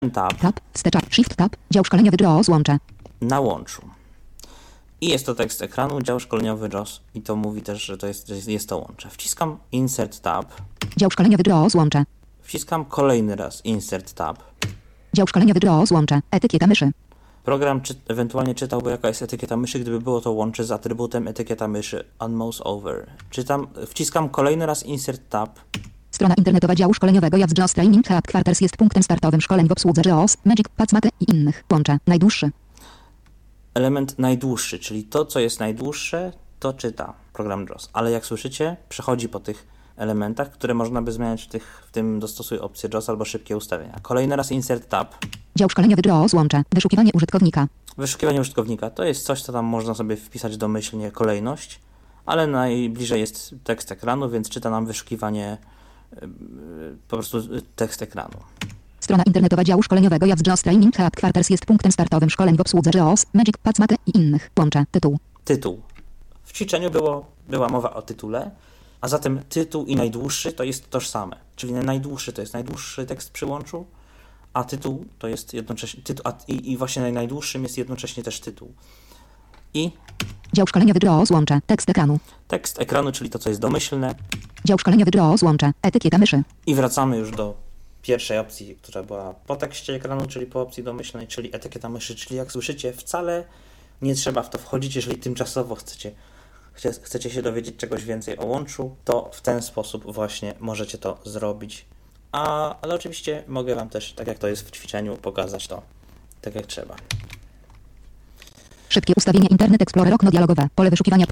Tab Tab, wstecz, Shift Tab, dział szkoleniowy JAWS łącze. na łączu. I jest to tekst ekranu, dział szkoleniowy JAWS i to mówi też, że jest to łącze. Wciskam Insert Tab. Dział szkoleniowy JAWS łącze. Wciskam kolejny raz Insert Tab. Dział szkoleniowy JAWS łącze. Etykieta myszy. Program ewentualnie czytałby, jaka jest etykieta myszy, gdyby było to łącze z atrybutem etykieta myszy on mouse over. Wciskam kolejny raz Insert Tab. Strona internetowa działu szkoleniowego JAWS Training Headquarters jest punktem startowym szkoleń w obsłudze JAWS, Magic, Pathmate i innych. Łącze. Najdłuższy. Element najdłuższy, czyli to, co jest najdłuższe, to czyta program JAWS. Ale jak słyszycie, przechodzi po tych elementach, które można by zmieniać w tym dostosuj opcję JAWS albo szybkie ustawienia. Kolejny raz Insert Tab. Dział szkoleniowy JAWS łącze. Wyszukiwanie użytkownika. Wyszukiwanie użytkownika to jest coś, co tam można sobie wpisać domyślnie kolejność, ale najbliżej jest tekst ekranu, więc czyta nam wyszukiwanie po prostu tekst ekranu. Strona internetowa działu szkoleniowego JAWS Training Headquarters jest punktem startowym szkoleń w obsłudze JAWS, Magic, Pathmate i innych. Łącze. Tytuł. Tytuł. W ćwiczeniu była mowa o tytule, a zatem tytuł i najdłuższy to jest tożsame. Czyli najdłuższy to jest najdłuższy tekst przy łączu, a tytuł to jest jednocześnie i właśnie najdłuższym jest jednocześnie też tytuł. I Dział szkoleniowy JAWS łącze. Tekst ekranu. tekst ekranu, czyli to, co jest domyślne. Dział szkoleniowy JAWS łącze. Etykieta myszy. I wracamy już do pierwszej opcji, która była po tekście ekranu, czyli po opcji domyślnej, czyli etykieta myszy. Czyli jak słyszycie, wcale nie trzeba w to wchodzić, jeżeli tymczasowo chcecie się dowiedzieć czegoś więcej o łączu, to w ten sposób właśnie możecie to zrobić. Ale oczywiście mogę Wam też, tak jak to jest w ćwiczeniu, pokazać to tak jak trzeba. Szybkie ustawienie Internet Explorer, okno dialogowe, pole wyszukiwania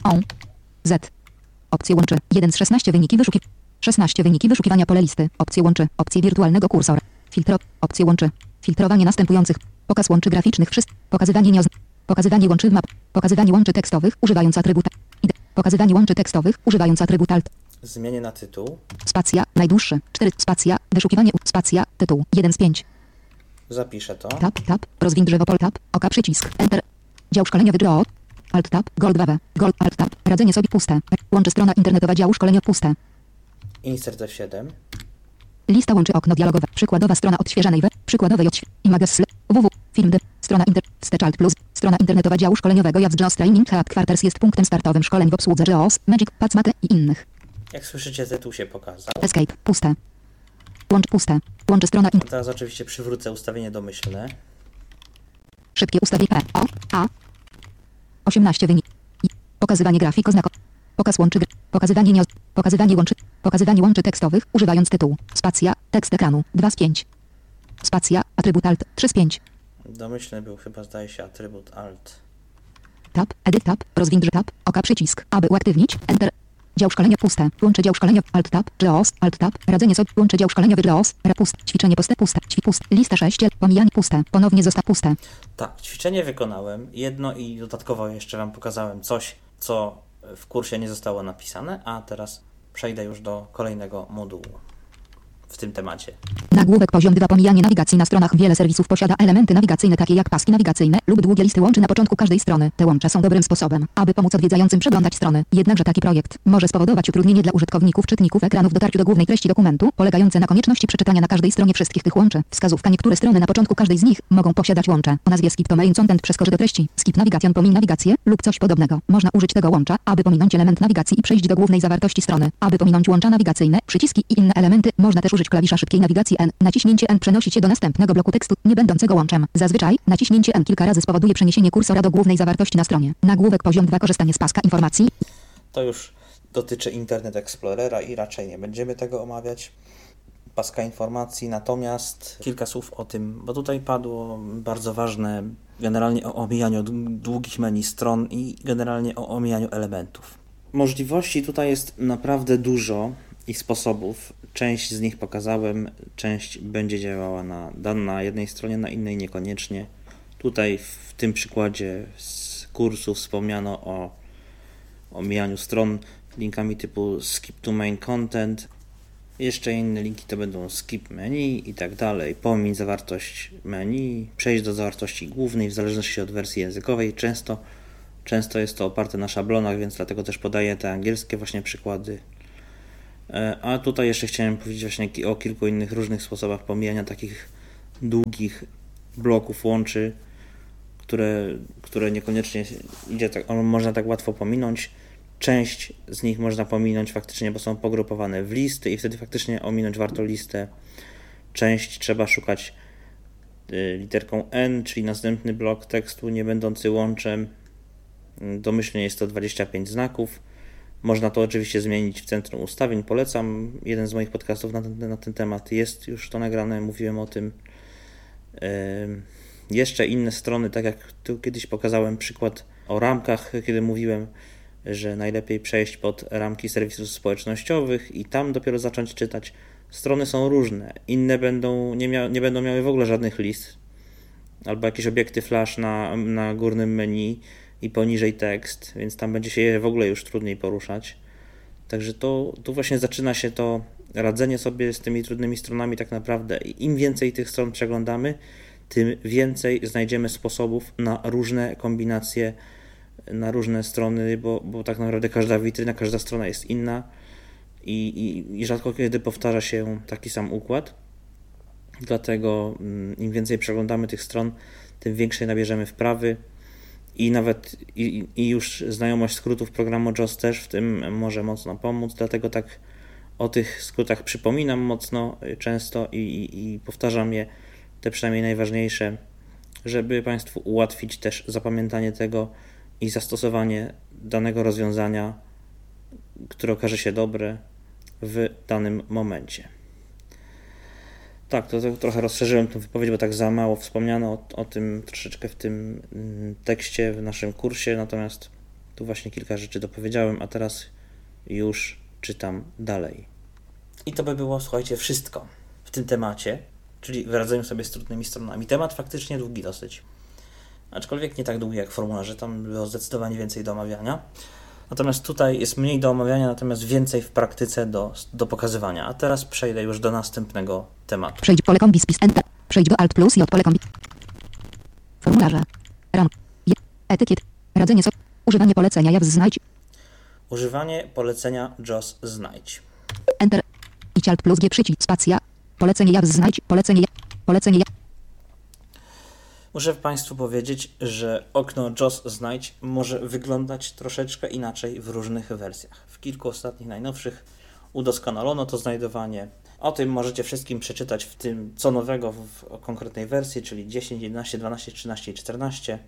Z. Opcje łączy. 1 z 16 wyniki 16 wyniki wyszukiwania, pole listy. Opcje łączy. Opcje wirtualnego kursora. Opcje łączy. Filtrowanie następujących. Pokaz łączy graficznych. Pokazywanie Pokazywanie łączy map. Pokazywanie łączy tekstowych używając atrybuta. Pokazywanie łączy tekstowych używając atrybut alt. Zmienię na tytuł. Spacja. Najdłuższy. 4. Spacja. Wyszukiwanie. Spacja. Tytuł. 1 z 5. Zapiszę to. Tab. Rozwiń drzewo pol tab. Oka przycisk. Enter. Dział szkoleniowy JAWS. Alt tab. Gold 2. Gold alt tab. Radzenie sobie puste. Łączy strona internetowa działu szkolenia puste. Insert F7. Lista łączy okno dialogowe. Przykładowa strona odświeżanej przykładowej Images www. Film strona Wstecz Alt plus. Strona internetowa działu szkoleniowego JAWS Training Headquarters jest punktem startowym szkoleń w obsłudze JAWS, Magic, Pathmate i innych. Jak słyszycie, tytuł się pokazał. Escape. Puste. Łącz puste. Łączy strona Teraz oczywiście przywrócę ustawienie domyślne. Szybkie ustawienie A. 18 wynik. Pokazywanie grafik oznako. Pokaz łączy. Pokazywanie łączy tekstowych używając tytułu. Spacja. Tekst ekranu. 2 z 5. Spacja. Atrybut alt. 3 z 5. Domyślny był chyba, zdaje się, atrybut alt. Tab. Edit tab. Rozwiń tab. Oka przycisk. Aby uaktywnić. Enter. Dział szkolenia puste. Łącze dział szkolenia. Alt tab. JAWS. Alt tab. Radzenie sobie. Łącze dział szkoleniowy JAWS. Puste. Ćwiczenie puste. Puste. Lista 6. Pomijanie puste. Ponownie zostaw puste. Tak, ćwiczenie wykonałem. Jedno i dodatkowo jeszcze Wam pokazałem coś, co w kursie nie zostało napisane, a teraz przejdę już do kolejnego modułu w tym temacie. Nagłówek poziom 2. Pomijanie nawigacji na stronach. Wiele serwisów posiada elementy nawigacyjne takie jak paski nawigacyjne lub długie listy łączy na początku każdej strony. Te łącze są dobrym sposobem, aby pomóc odwiedzającym przeglądać strony. Jednakże taki projekt może spowodować utrudnienie dla użytkowników czytników ekranów w dotarciu do głównej treści dokumentu, polegające na konieczności przeczytania na każdej stronie wszystkich tych łączy. Wskazówka: niektóre strony na początku każdej z nich mogą posiadać łącze o nazwie skip to main content przeskoczy do treści, skip navigation pomiń nawigację lub coś podobnego. Można użyć tego łącza, aby pominąć element nawigacji i przejść do głównej zawartości strony. Aby pominąć łącza nawigacyjne, przyciski i inne elementy, można też użyć klawisza szybkiej nawigacji N. Naciśnięcie N przenosi cię do następnego bloku tekstu, nie będącego łączem. Zazwyczaj naciśnięcie N kilka razy spowoduje przeniesienie kursora do głównej zawartości na stronie. Nagłówek poziom 2. Korzystanie z paska informacji. To już dotyczy Internet Explorera i raczej nie będziemy tego omawiać. Paska informacji, natomiast kilka słów o tym, bo tutaj padło bardzo ważne generalnie o omijaniu długich menu stron i generalnie o omijaniu elementów. Możliwości tutaj jest naprawdę dużo i sposobów. Część z nich pokazałem, część będzie działała na jednej stronie, na innej niekoniecznie. Tutaj w tym przykładzie z kursu wspomniano o omijaniu stron linkami typu skip to main content. Jeszcze inne linki to będą skip menu i tak dalej. Pomiń zawartość menu, przejść do zawartości głównej w zależności od wersji językowej. Często jest to oparte na szablonach, więc dlatego też podaję te angielskie właśnie przykłady. A tutaj jeszcze chciałem powiedzieć właśnie o kilku innych różnych sposobach pomijania takich długich bloków łączy, które niekoniecznie można tak łatwo pominąć. Część z nich można pominąć faktycznie, bo są pogrupowane w listy i wtedy faktycznie ominąć warto listę. Część trzeba szukać literką N, czyli następny blok tekstu nie będący łączem. Domyślnie jest to 25 znaków. Można to oczywiście zmienić w centrum ustawień. Polecam. Jeden z moich podcastów na ten temat jest już to nagrane, mówiłem o tym. Jeszcze inne strony, tak jak tu kiedyś pokazałem przykład o ramkach, kiedy mówiłem, że najlepiej przejść pod ramki serwisów społecznościowych i tam dopiero zacząć czytać. Strony są różne. Inne nie będą miały w ogóle żadnych list, albo jakieś obiekty flash na górnym menu i poniżej tekst, więc tam będzie się je w ogóle już trudniej poruszać. Także tu właśnie zaczyna się to radzenie sobie z tymi trudnymi stronami tak naprawdę. I im więcej tych stron przeglądamy, tym więcej znajdziemy sposobów na różne kombinacje, na różne strony, bo tak naprawdę każda witryna, każda strona jest inna i rzadko kiedy powtarza się taki sam układ. Dlatego im więcej przeglądamy tych stron, tym większej nabierzemy wprawy i nawet już znajomość skrótów programu JAWS też w tym może mocno pomóc, dlatego tak o tych skrótach przypominam mocno często i powtarzam je, te przynajmniej najważniejsze, żeby Państwu ułatwić też zapamiętanie tego i zastosowanie danego rozwiązania, które okaże się dobre w danym momencie. Tak, to trochę rozszerzyłem tę wypowiedź, bo tak za mało wspomniano o tym troszeczkę w tym tekście, w naszym kursie, natomiast tu właśnie kilka rzeczy dopowiedziałem, a teraz już czytam dalej. I to by było, słuchajcie, wszystko w tym temacie, czyli w radzeniu sobie z trudnymi stronami. Temat faktycznie długi dosyć, aczkolwiek nie tak długi jak formularze, tam było zdecydowanie więcej do omawiania. Natomiast tutaj jest mniej do omawiania, natomiast więcej w praktyce do pokazywania. A teraz przejdę już do następnego tematu. Przejdź pole kombi, spis Enter. Przejdź do Alt plus i od pole kombi. Formularze. Ram. Etykiet. Radzenie sobie. Używanie polecenia JAWS znajdź. Używanie polecenia JAWS znajdź. Enter. Idź Alt plus G przycisk spacja. Polecenie JAWS znajdź. Polecenie Muszę Państwu powiedzieć, że okno JAWS znajdź może wyglądać troszeczkę inaczej w różnych wersjach. W kilku ostatnich, najnowszych udoskonalono to znajdowanie. O tym możecie wszystkim przeczytać w tym, co nowego w konkretnej wersji, czyli 10, 11, 12, 13 i 14,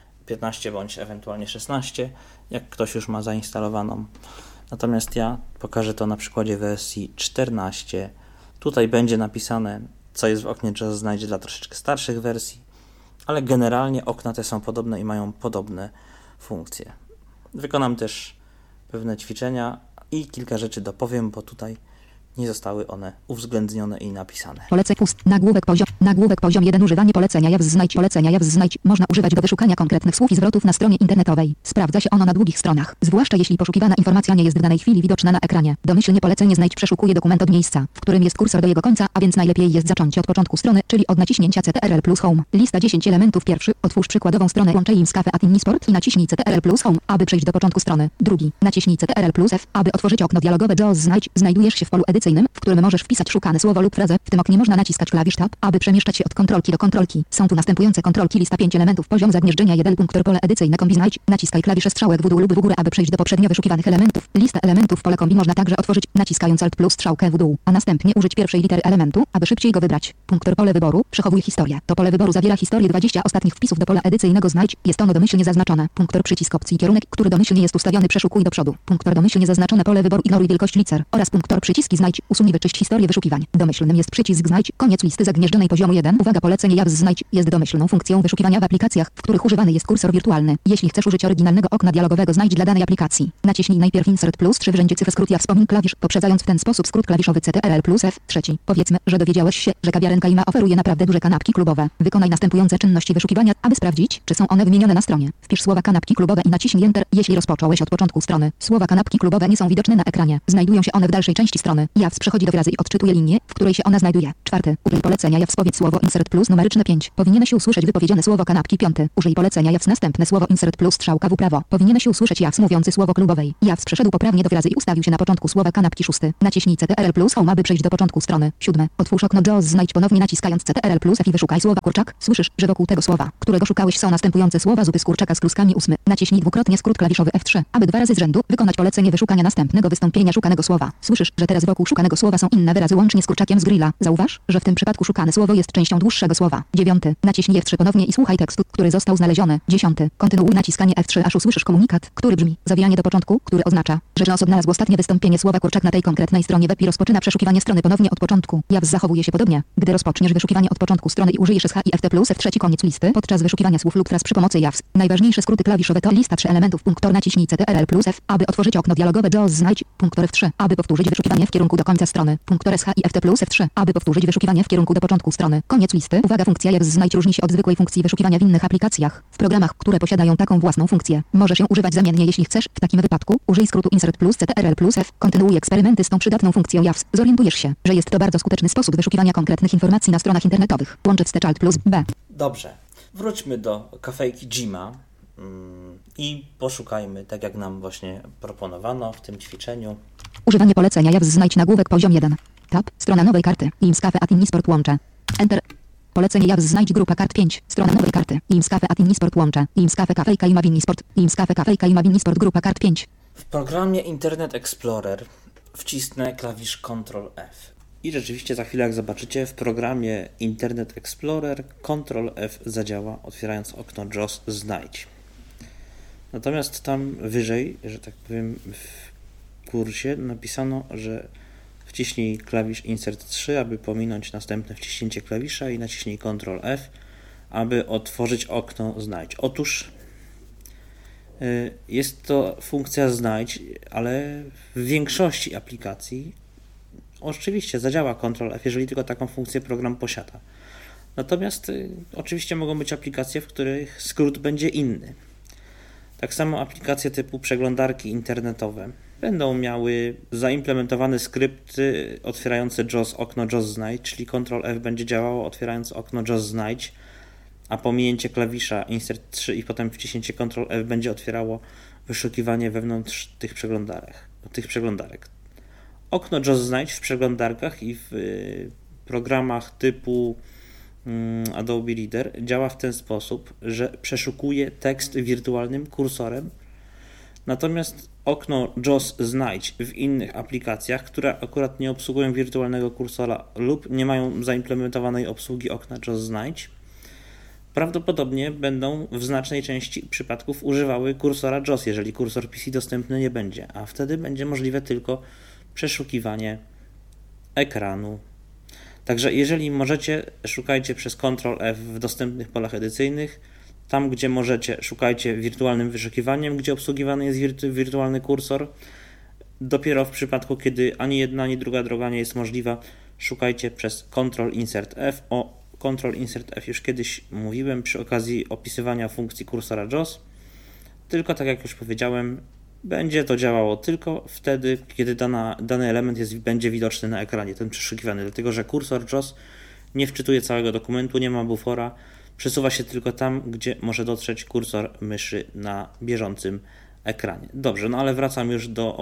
15 bądź ewentualnie 16, jak ktoś już ma zainstalowaną. Natomiast ja pokażę to na przykładzie wersji 14. Tutaj będzie napisane, co jest w oknie JAWS znajdź dla troszeczkę starszych wersji, ale generalnie okna te są podobne i mają podobne funkcje. Wykonam też pewne ćwiczenia i kilka rzeczy dopowiem, bo tutaj nie zostały one uwzględnione i napisane. Poleceń pust. Nagłówek poziom 1. Używanie polecenia JAWS znajdź. Polecenia JAWS znajdź można używać do wyszukania konkretnych słów i zwrotów na stronie internetowej. Sprawdza się ono na długich stronach, zwłaszcza jeśli poszukiwana informacja nie jest w danej chwili widoczna na ekranie. Domyślnie polecenie znajdź przeszukuje dokument od miejsca, w którym jest kursor do jego końca, a więc najlepiej jest zacząć od początku strony, czyli od naciśnięcia CTRL plus Home. Lista 10 elementów. Pierwszy. Otwórz przykładową stronę Łączej im z Cafe at Innisport i naciśnij CTRL plus Home, aby przejść do początku strony. Drugi. Naciśnij CTRL plus F, aby otworzyć okno dialogowe JAWS znajdź. Znajdujesz się w polu edycyjnym, w którym możesz wpisać szukane słowo lub frazę. W tym oknie można naciskać klawisz Tab, aby przemieszczać się od kontrolki do kontrolki. Są tu następujące kontrolki. Lista 5 elementów. Poziom zagnieżdżenia 1. Pole edycyjne kombi znajdź. Naciskaj klawisze strzałek w dół lub w górę, aby przejść do poprzednio wyszukiwanych elementów. Lista elementów. Pole kombi można także otworzyć, naciskając Alt plus strzałkę w dół, a następnie użyć pierwszej litery elementu, aby szybciej go wybrać. Pole wyboru. Przechowuj historię. To pole wyboru zawiera historię 20 ostatnich wpisów do pola edycyjnego znajdź. Jest ono domyślnie zaznaczone. Przycisk opcji kierunek, który domyślnie jest ustawiony przeszukuj do przodu. Domyślnie zaznaczone pole wyboru ignoruj wielkość liter oraz przyciski znajdź. Usuń wyczyść historię wyszukiwań. Domyślnym jest przycisk znajdź. Koniec listy zagnieżdżonej poziomu 1. Uwaga, polecenie JAWS znajdź jest domyślną funkcją wyszukiwania w aplikacjach, w których używany jest kursor wirtualny. Jeśli chcesz użyć oryginalnego okna dialogowego znajdź dla danej aplikacji, naciśnij najpierw Insert plus 3 w rzędzie cyfr skrót wspomnij klawisz, poprzedzając w ten sposób skrót klawiszowy CTRL plus F. Trzeci. Powiedzmy, że dowiedziałeś się, że kawiarenka Ima oferuje naprawdę duże kanapki klubowe. Wykonaj następujące czynności wyszukiwania, aby sprawdzić, czy są one wymienione na stronie. Wpisz słowa kanapki klubowe i naciśnij Enter, jeśli rozpocząłeś od początku strony. Słowa kanapki klubowe nie są widoczne na ekranie. Znajdują się one w dalszej części strony. JAWS przechodzi do wyrazy i odczytuje linię, w której się ona znajduje. 4. Użyj polecenia JAWS powiedz słowo insert plus numeryczne 5. Powinieneś usłyszeć wypowiedziane słowo kanapki. 5. Użyj polecenia JAWS następne słowo insert plus strzałka w prawo. Powinieneś usłyszeć JAWS mówiący słowo klubowej. JAWS przeszedł poprawnie do wyrazy i ustawił się na początku słowa kanapki. 6. Naciśnij CTRL plus Home, aby przejść do początku strony. 7. Otwórz okno JAWS, znajdź ponownie naciskając CTRL plus F i wyszukaj słowa kurczak. Słyszysz, że wokół tego słowa, którego szukałeś, są następujące słowa zupy z kurczaka z kluskami. 8. Naciśnij dwukrotnie skrót klawiszowy F3, aby 2 razy z rzędu wykonać polecenie wyszukania następnego wystąpienia szukanego słowa. Słyszysz, że teraz wokół szukanego słowa są inne wyrazy łącznie z kurczakiem z grilla. Zauważ, że w tym przypadku szukane słowo jest częścią dłuższego słowa. 9. Naciśnij F3 ponownie i słuchaj tekstu, który został znaleziony. 10. Kontynuuj naciskanie F3, aż usłyszysz komunikat, który brzmi: zawijanie do początku, który oznacza, że osoba znalazł ostatnie wystąpienie słowa kurczak na tej konkretnej stronie web i rozpoczyna przeszukiwanie strony ponownie od początku. JAWS zachowuje się podobnie, gdy rozpoczniesz wyszukiwanie od początku strony i użyjesz SH i FT plus F3 koniec listy podczas wyszukiwania słów lub fraz przy pomocy JAWS. Najważniejsze skróty klawiszowe to lista 3 elementów. Punktor naciśnij CTRL plus F, aby otworzyć okno dialogowe JAWS znajdź. Punktor F3, aby powtórzyć wyszukiwanie w kierunku do końca strony. Punktor SH i FT plus F3, aby powtórzyć wyszukiwanie w kierunku do początku strony. Koniec listy. Uwaga, funkcja JAWS znajdź różni się od zwykłej funkcji wyszukiwania w innych aplikacjach. W programach, które posiadają taką własną funkcję, możesz ją używać zamiennie, jeśli chcesz. W takim wypadku użyj skrótu insert plus CTRL plus F. Kontynuuj eksperymenty z tą przydatną funkcją JAWS. Zorientujesz się, że jest to bardzo skuteczny sposób wyszukiwania konkretnych informacji na stronach internetowych. Łączy wstecz Alt plus B. Dobrze, wróćmy do kafejki Jima i poszukajmy, tak jak nam właśnie proponowano w tym ćwiczeniu. Używanie polecenia JAWS znajdź nagłówek poziom 1. Tab, strona nowej karty. IMS Cafe at Innisport łącze. Enter. Polecenie JAWS znajdź grupa kart 5. Strona nowej karty. IMS Cafe at Innisport łącze. IMS Cafe kafejka i Winnisport. IMS Cafe kafejka i Winnisport grupa kart 5. W programie Internet Explorer wcisnę klawisz Ctrl F. I rzeczywiście za chwilę, jak zobaczycie, w programie Internet Explorer Ctrl F zadziała, otwierając okno JAWS znajdź. Natomiast tam wyżej, że tak powiem, w kursie napisano, że wciśnij klawisz Insert 3, aby pominąć następne wciśnięcie klawisza i naciśnij Ctrl F, aby otworzyć okno znajdź. Otóż jest to funkcja znajdź, ale w większości aplikacji oczywiście zadziała Ctrl F, jeżeli tylko taką funkcję program posiada. Natomiast oczywiście mogą być aplikacje, w których skrót będzie inny. Tak samo aplikacje typu przeglądarki internetowe będą miały zaimplementowane skrypty otwierające JAWS okno JAWS znajdź, czyli Ctrl F będzie działało otwierając okno JAWS znajdź, a pominięcie klawisza Insert 3 i potem wciśnięcie Ctrl F będzie otwierało wyszukiwanie wewnątrz tych przeglądarek. Okno JAWS znajdź w przeglądarkach i w programach typu Adobe Reader działa w ten sposób, że przeszukuje tekst wirtualnym kursorem, natomiast okno JAWS znajdź w innych aplikacjach, które akurat nie obsługują wirtualnego kursora lub nie mają zaimplementowanej obsługi okna JAWS znajdź, prawdopodobnie będą w znacznej części przypadków używały kursora JAWS, jeżeli kursor PC dostępny nie będzie, a wtedy będzie możliwe tylko przeszukiwanie ekranu. Także jeżeli możecie, szukajcie przez Ctrl F w dostępnych polach edycyjnych. Tam, gdzie możecie, szukajcie wirtualnym wyszukiwaniem, gdzie obsługiwany jest wirtualny kursor. Dopiero w przypadku, kiedy ani jedna, ani druga droga nie jest możliwa, szukajcie przez Ctrl Insert F. O Ctrl Insert F już kiedyś mówiłem przy okazji opisywania funkcji kursora JAWS. Tylko tak jak już powiedziałem, będzie to działało tylko wtedy, kiedy dany element będzie widoczny na ekranie, ten przeszukiwany, dlatego że kursor JAWS nie wczytuje całego dokumentu, nie ma bufora, przesuwa się tylko tam, gdzie może dotrzeć kursor myszy na bieżącym ekranie. Dobrze, no ale wracam już do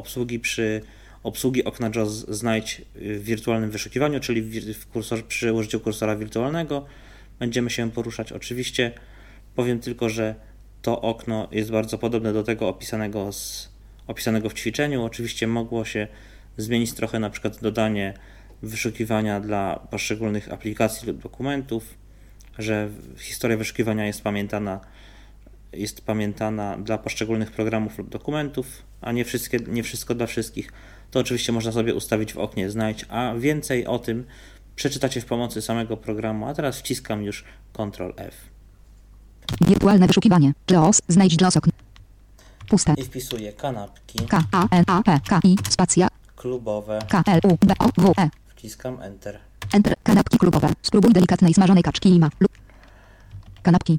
obsługi okna JAWS znajdź w wirtualnym wyszukiwaniu, czyli przy użyciu kursora wirtualnego będziemy się poruszać. Oczywiście powiem tylko, że to okno jest bardzo podobne do tego opisanego w ćwiczeniu. Oczywiście mogło się zmienić trochę, na przykład dodanie wyszukiwania dla poszczególnych aplikacji lub dokumentów, że historia wyszukiwania jest pamiętana dla poszczególnych programów lub dokumentów, a nie wszystko dla wszystkich. To oczywiście można sobie ustawić w oknie znajdź, a więcej o tym przeczytacie w pomocy samego programu, a teraz wciskam już Ctrl F. Wirtualne wyszukiwanie. JAWS znajdź JAWS okno. Puste. I wpisuję kanapki. K-A-N-A-P-K-I spacja. Klubowe. K-L-U-B-O-W-E. Wciskam Enter. Enter. Kanapki klubowe. Spróbuj delikatnej smażonej kaczki lima. Kanapki.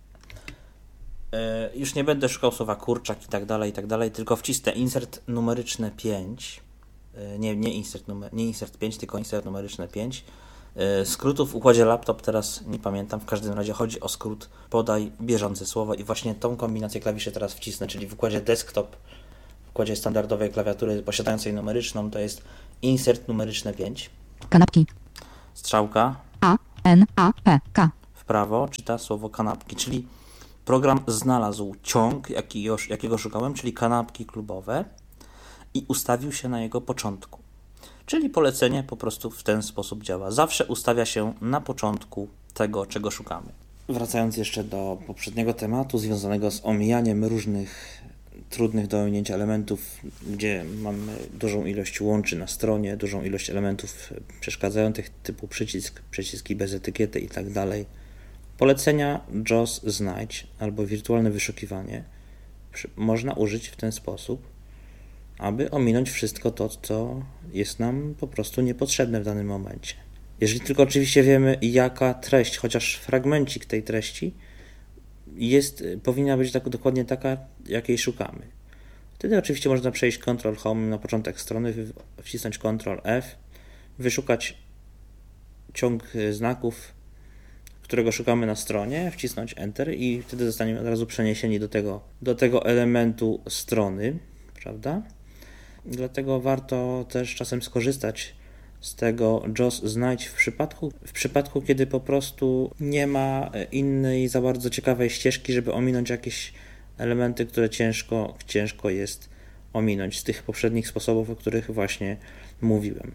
Już nie będę szukał słowa kurczak i tak dalej, tylko wcisnę insert numeryczne 5 nie insert 5, tylko insert numeryczne 5. Skrótów w układzie laptop teraz nie pamiętam, w każdym razie chodzi o skrót podaj bieżące słowo i właśnie tą kombinację klawiszy teraz wcisnę, czyli w układzie desktop, w układzie standardowej klawiatury posiadającej numeryczną to jest insert numeryczne 5. Kanapki. Strzałka. A-N-A-P-K. W prawo czyta słowo kanapki, czyli program znalazł ciąg, jakiego szukałem, czyli kanapki klubowe i ustawił się na jego początku. Czyli polecenie po prostu w ten sposób działa. Zawsze ustawia się na początku tego, czego szukamy. Wracając jeszcze do poprzedniego tematu związanego z omijaniem różnych trudnych do ominięcia elementów, gdzie mamy dużą ilość łączy na stronie, dużą ilość elementów przeszkadzających typu przyciski bez etykiety i tak dalej. Polecenia JAWS znajdź albo wirtualne wyszukiwanie można użyć w ten sposób, aby ominąć wszystko to, co jest nam po prostu niepotrzebne w danym momencie. Jeżeli tylko oczywiście wiemy, jaka treść, chociaż fragmencik tej treści powinna być dokładnie taka, jakiej szukamy. Wtedy oczywiście można przejść Ctrl Home na początek strony, wcisnąć Ctrl F, wyszukać ciąg znaków, którego szukamy na stronie, wcisnąć Enter i wtedy zostaniemy od razu przeniesieni do tego elementu strony, prawda? Dlatego warto też czasem skorzystać z tego JAWS znajdź w przypadku, kiedy po prostu nie ma innej za bardzo ciekawej ścieżki, żeby ominąć jakieś elementy, które ciężko jest ominąć z tych poprzednich sposobów, o których właśnie mówiłem.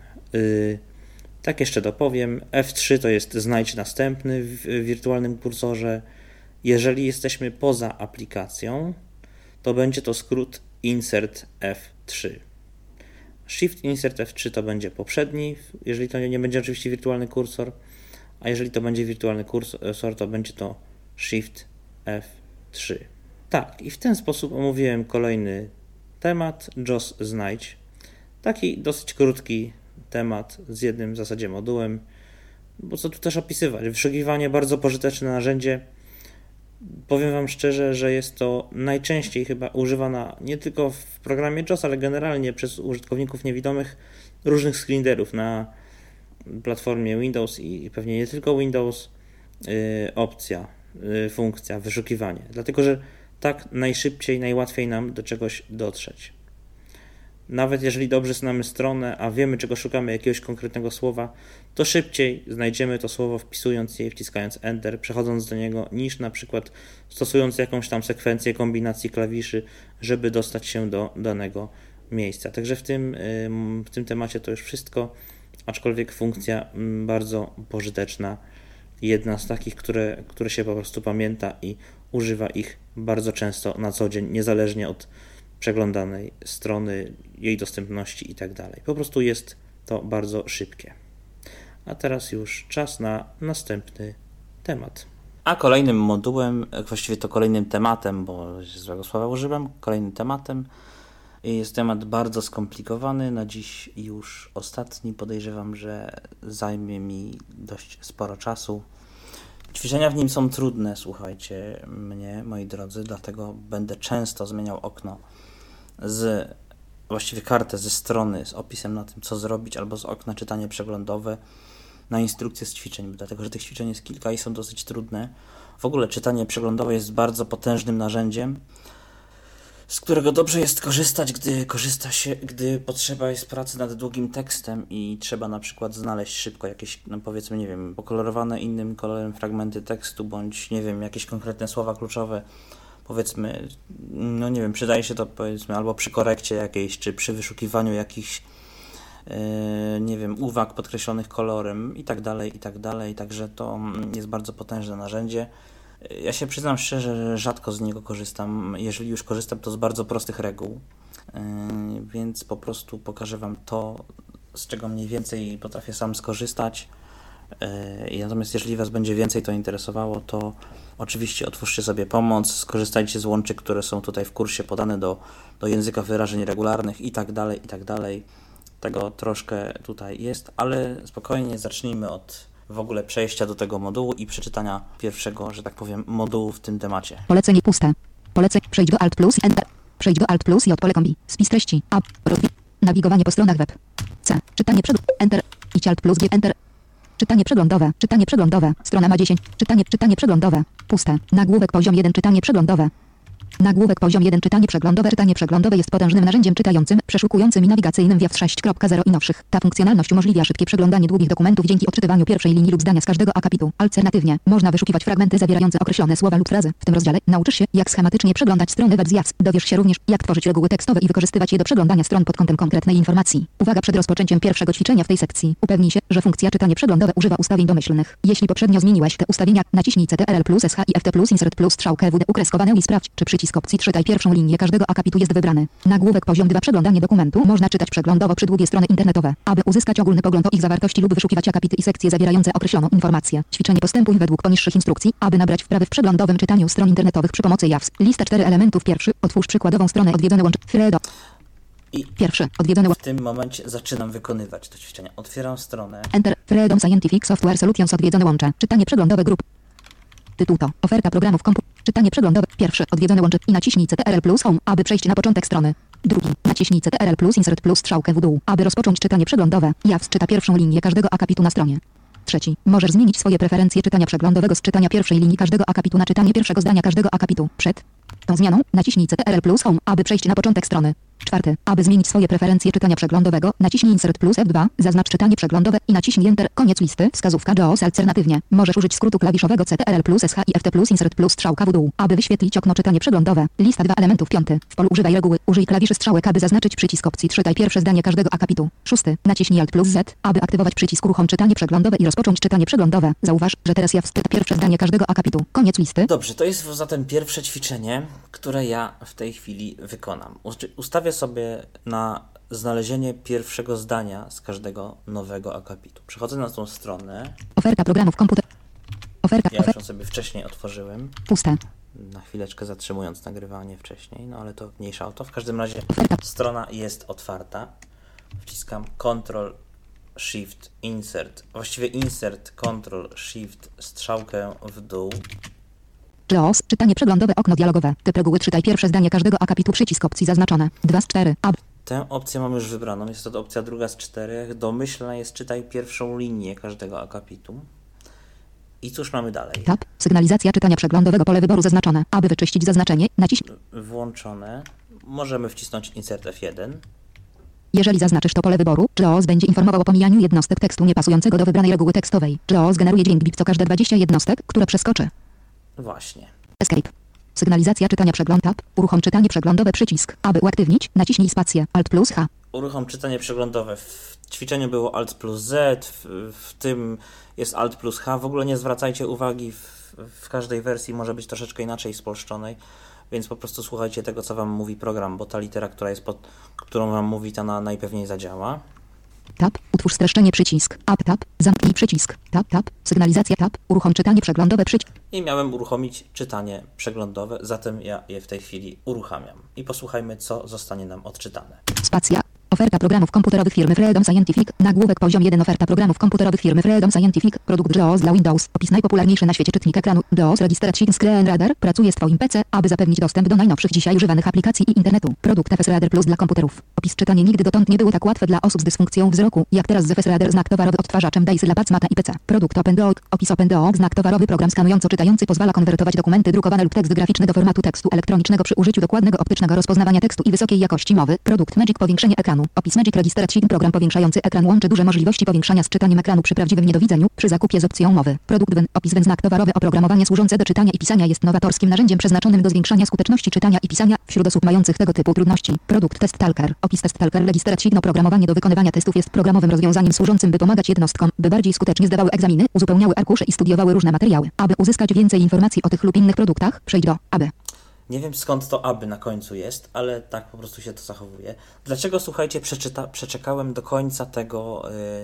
Tak jeszcze dopowiem. F3 to jest znajdź następny w wirtualnym kursorze. Jeżeli jesteśmy poza aplikacją, to będzie to skrót insert F3. Shift Insert F3 to będzie poprzedni, jeżeli to nie będzie oczywiście wirtualny kursor, a jeżeli to będzie wirtualny kursor, to będzie to Shift F3. Tak, i w ten sposób omówiłem kolejny temat, JAWS znajdź. Taki dosyć krótki temat z jednym w zasadzie modułem, bo co tu też opisywać. Wyszukiwanie bardzo pożyteczne narzędzie. Powiem Wam szczerze, że jest to najczęściej chyba używana nie tylko w programie JAWS, ale generalnie przez użytkowników niewidomych różnych screenreaderów na platformie Windows i pewnie nie tylko Windows funkcja wyszukiwanie. Dlatego, że tak najszybciej, najłatwiej nam do czegoś dotrzeć. Nawet jeżeli dobrze znamy stronę, a wiemy, czego szukamy, jakiegoś konkretnego słowa, to szybciej znajdziemy to słowo wpisując je, wciskając Enter, przechodząc do niego, niż na przykład stosując jakąś tam sekwencję kombinacji klawiszy, żeby dostać się do danego miejsca. Także w tym temacie to już wszystko, aczkolwiek funkcja bardzo pożyteczna, jedna z takich, które się po prostu pamięta i używa ich bardzo często na co dzień, niezależnie od przeglądanej strony, jej dostępności i tak dalej. Po prostu jest to bardzo szybkie. A teraz już czas na następny temat. A kolejnym modułem, właściwie to kolejnym tematem, bo złego słowa użyłem, kolejnym tematem jest temat bardzo skomplikowany, na dziś już ostatni, podejrzewam, że zajmie mi dość sporo czasu. Ćwiczenia w nim są trudne, słuchajcie mnie, moi drodzy, dlatego będę często zmieniał okno właściwie kartę ze strony z opisem na tym, co zrobić, albo z okna czytanie przeglądowe na instrukcję z ćwiczeń, dlatego że tych ćwiczeń jest kilka i są dosyć trudne. W ogóle czytanie przeglądowe jest bardzo potężnym narzędziem, z którego dobrze jest korzystać, gdy potrzeba jest pracy nad długim tekstem i trzeba na przykład znaleźć szybko jakieś, powiedzmy, nie wiem, pokolorowane innym kolorem fragmenty tekstu, bądź, nie wiem, jakieś konkretne słowa kluczowe, powiedzmy, no nie wiem, przydaje się to, powiedzmy, albo przy korekcie jakiejś, czy przy wyszukiwaniu jakichś, nie wiem, uwag podkreślonych kolorem i tak dalej, także to jest bardzo potężne narzędzie. Ja się przyznam szczerze, że rzadko z niego korzystam. Jeżeli już korzystam, to z bardzo prostych reguł, więc po prostu pokażę Wam to, z czego mniej więcej potrafię sam skorzystać. Natomiast jeżeli Was będzie więcej to interesowało, to oczywiście otwórzcie sobie pomoc, skorzystajcie z łączy, które są tutaj w kursie podane do języka wyrażeń regularnych i tak dalej. Tego troszkę tutaj jest, ale spokojnie zacznijmy od w ogóle przejścia do tego modułu i przeczytania pierwszego, że tak powiem, modułu w tym temacie. Polecenie puste. Przejdź do Alt plus Enter. Przejdź do Alt plus i od pole kombi. Spis treści. Nawigowanie po stronach web. C. Czytanie Enter. I Alt plus G. Enter. Czytanie przeglądowe. Czytanie przeglądowe. Strona ma 10. Czytanie przeglądowe. Puste. Nagłówek poziom 1. Czytanie przeglądowe. Nagłówek poziom 1. Czytanie przeglądowe. Czytanie przeglądowe jest potężnym narzędziem czytającym, przeszukującym i nawigacyjnym WIAFS 6.0 i nowszych. Ta funkcjonalność umożliwia szybkie przeglądanie długich dokumentów dzięki odczytywaniu pierwszej linii lub zdania z każdego akapitu. Alternatywnie, można wyszukiwać fragmenty zawierające określone słowa lub frazy. W tym rozdziale nauczysz się, jak schematycznie przeglądać strony web z WIAFS. Dowiesz się również, jak tworzyć reguły tekstowe i wykorzystywać je do przeglądania stron pod kątem konkretnej informacji. Uwaga przed rozpoczęciem pierwszego ćwiczenia w tej sekcji. Upewnij się, że funkcja czytanie przeglądowe używa ustawień domyślnych. Jeśli poprzednio zmieniłeś te ustawienia, naciśnij Ctrl plus SH i FT plus Insert plus strzałkę WD ukreskowane i sprawdź, czy przycisk opcji czytaj pierwszą linię każdego akapitu jest wybrany. Nagłówek poziom 2. Przeglądanie dokumentu można czytać przeglądowo przy długie strony internetowe. Aby uzyskać ogólny pogląd o ich zawartości lub wyszukiwać akapity i sekcje zawierające określoną informację. Ćwiczenie postępuj według poniższych instrukcji, aby nabrać wprawy w przeglądowym czytaniu stron internetowych przy pomocy WIAFS. Lista 4 elementów. Pierwszy. Otwórz przykładową stronę odwiedzone łącze. Fredo. I pierwszy. Odwiedzone w tym momencie zaczynam wykonywać to ćwiczenie. Otwieram stronę. Enter. Freedom Scientific Software Solutions odwiedzone łącze. Czytanie przeglądowe grup. Tytuł to oferta programów Czytanie przeglądowe. Pierwszy. Odwiedzone łącze i naciśnij Ctrl plus Home, aby przejść na początek strony. Drugi. Naciśnij Ctrl plus Insert plus strzałkę w dół, aby rozpocząć czytanie przeglądowe. WIAFS czyta pierwszą linię każdego akapitu na stronie. Trzeci. Możesz zmienić swoje preferencje czytania przeglądowego z czytania pierwszej linii każdego akapitu na czytanie pierwszego zdania każdego akapitu. Przed tą zmianą naciśnij Ctrl plus Home, aby przejść na początek strony. Czwarty. Aby zmienić swoje preferencje czytania przeglądowego, naciśnij Insert plus F2, zaznacz czytanie przeglądowe i naciśnij Enter. Koniec listy. Wskazówka JAWS. Alternatywnie możesz użyć skrótu klawiszowego Ctrl plus SH i FT plus Insert plus strzałka w dół, aby wyświetlić okno czytanie przeglądowe. Lista 2 elementów. Piąty. W polu używaj reguły. Użyj klawiszy strzałek, aby zaznaczyć przycisk opcji czytaj pierwsze zdanie każdego akapitu. Szósty. Naciśnij Alt plus Z, aby aktywować przycisk uruchom czytanie przeglądowe i rozpocząć czytanie przeglądowe. Zauważ, że teraz ja wczyta pierwsze zdanie każdego akapitu. Koniec listy. Dobrze, to jest zatem pierwsze ćwiczenie, które ja w tej chwili wykonam. Ustawię sobie na znalezienie pierwszego zdania z każdego nowego akapitu. Przechodzę na tą stronę. Oferta programów komputer. Ja już ją sobie wcześniej otworzyłem. Puste. Na chwileczkę zatrzymując nagrywanie wcześniej, no ale to mniejsza o to. W każdym razie strona jest otwarta. Wciskam Ctrl Shift Insert. Właściwie Insert Ctrl Shift strzałkę w dół. JAWS. Czytanie przeglądowe. Okno dialogowe. Typ reguły. Czytaj pierwsze zdanie każdego akapitu. Przycisk opcji zaznaczone. 2 z 4. Tę opcję mam już wybraną. Jest to opcja druga z 4. Domyślna jest czytaj pierwszą linię każdego akapitu. I cóż mamy dalej? Tab. Sygnalizacja czytania przeglądowego. Pole wyboru zaznaczone. Aby wyczyścić zaznaczenie, naciśnij. Włączone. Możemy wcisnąć Insert F1. Jeżeli zaznaczysz to pole wyboru, JAWS będzie informował o pomijaniu jednostek tekstu niepasującego do wybranej reguły tekstowej. JAWS generuje dźwięk bip co każde 20 jednostek, które przeskoczy. Właśnie. Escape. Sygnalizacja czytania przegląd tab. Uruchom czytanie przeglądowe przycisk. Aby uaktywnić, naciśnij spację. Alt plus H. Uruchom czytanie przeglądowe. W ćwiczeniu było Alt plus Z, w tym jest Alt plus H. W ogóle nie zwracajcie uwagi, w każdej wersji może być troszeczkę inaczej spolszczonej, więc po prostu słuchajcie tego, co wam mówi program, bo ta litera, którą wam mówi, ta najpewniej zadziała. Tab. Utwórz streszczenie przycisk. Tab. Zamknij przycisk. Tab. Sygnalizacja tab. Uruchom czytanie przeglądowe przycisk. I miałem uruchomić czytanie przeglądowe, zatem ja je w tej chwili uruchamiam. I posłuchajmy, co zostanie nam odczytane. Spacja. Oferta programów komputerowych firmy Freedom Scientific. Nagłówek poziom 1. Oferta programów komputerowych firmy Freedom Scientific. Produkt JAWS dla Windows. Opis najpopularniejszy na świecie czytnik ekranu. JAWS Register Screen Reader. Pracuje z Twoim PC, aby zapewnić dostęp do najnowszych dzisiaj używanych aplikacji i internetu. Produkt FS Reader Plus dla komputerów. Opis czytanie nigdy dotąd nie było tak łatwe dla osób z dysfunkcją wzroku, jak teraz z FS Reader znak towarowy odtwarzaczem DAISY dla Pacmata i PC. Produkt OpenDoc. Opis OpenDoc. Znak towarowy program skanująco-czytający pozwala konwertować dokumenty drukowane lub tekst graficzny do formatu tekstu elektronicznego przy użyciu dokładnego optycznego rozpoznawania tekstu i wysokiej jakości mowy. Produkt Magic Powiększenie ekranu. Opis Magic Register program powiększający ekran łączy duże możliwości powiększania z czytaniem ekranu przy prawdziwym niedowidzeniu, przy zakupie z opcją mowy. Produkt WIN. Opis WIN. Znak towarowy. Oprogramowanie służące do czytania i pisania jest nowatorskim narzędziem przeznaczonym do zwiększania skuteczności czytania i pisania wśród osób mających tego typu trudności. Produkt Test Talker. Opis Test Talker Register Oprogramowanie do wykonywania testów jest programowym rozwiązaniem służącym, by pomagać jednostkom, by bardziej skutecznie zdawały egzaminy, uzupełniały arkusze i studiowały różne materiały. Aby uzyskać więcej informacji o tych lub innych produktach, przejdź do AB. Nie wiem, skąd to aby na końcu jest, ale tak po prostu się to zachowuje. Dlaczego, słuchajcie, przeczekałem do końca tego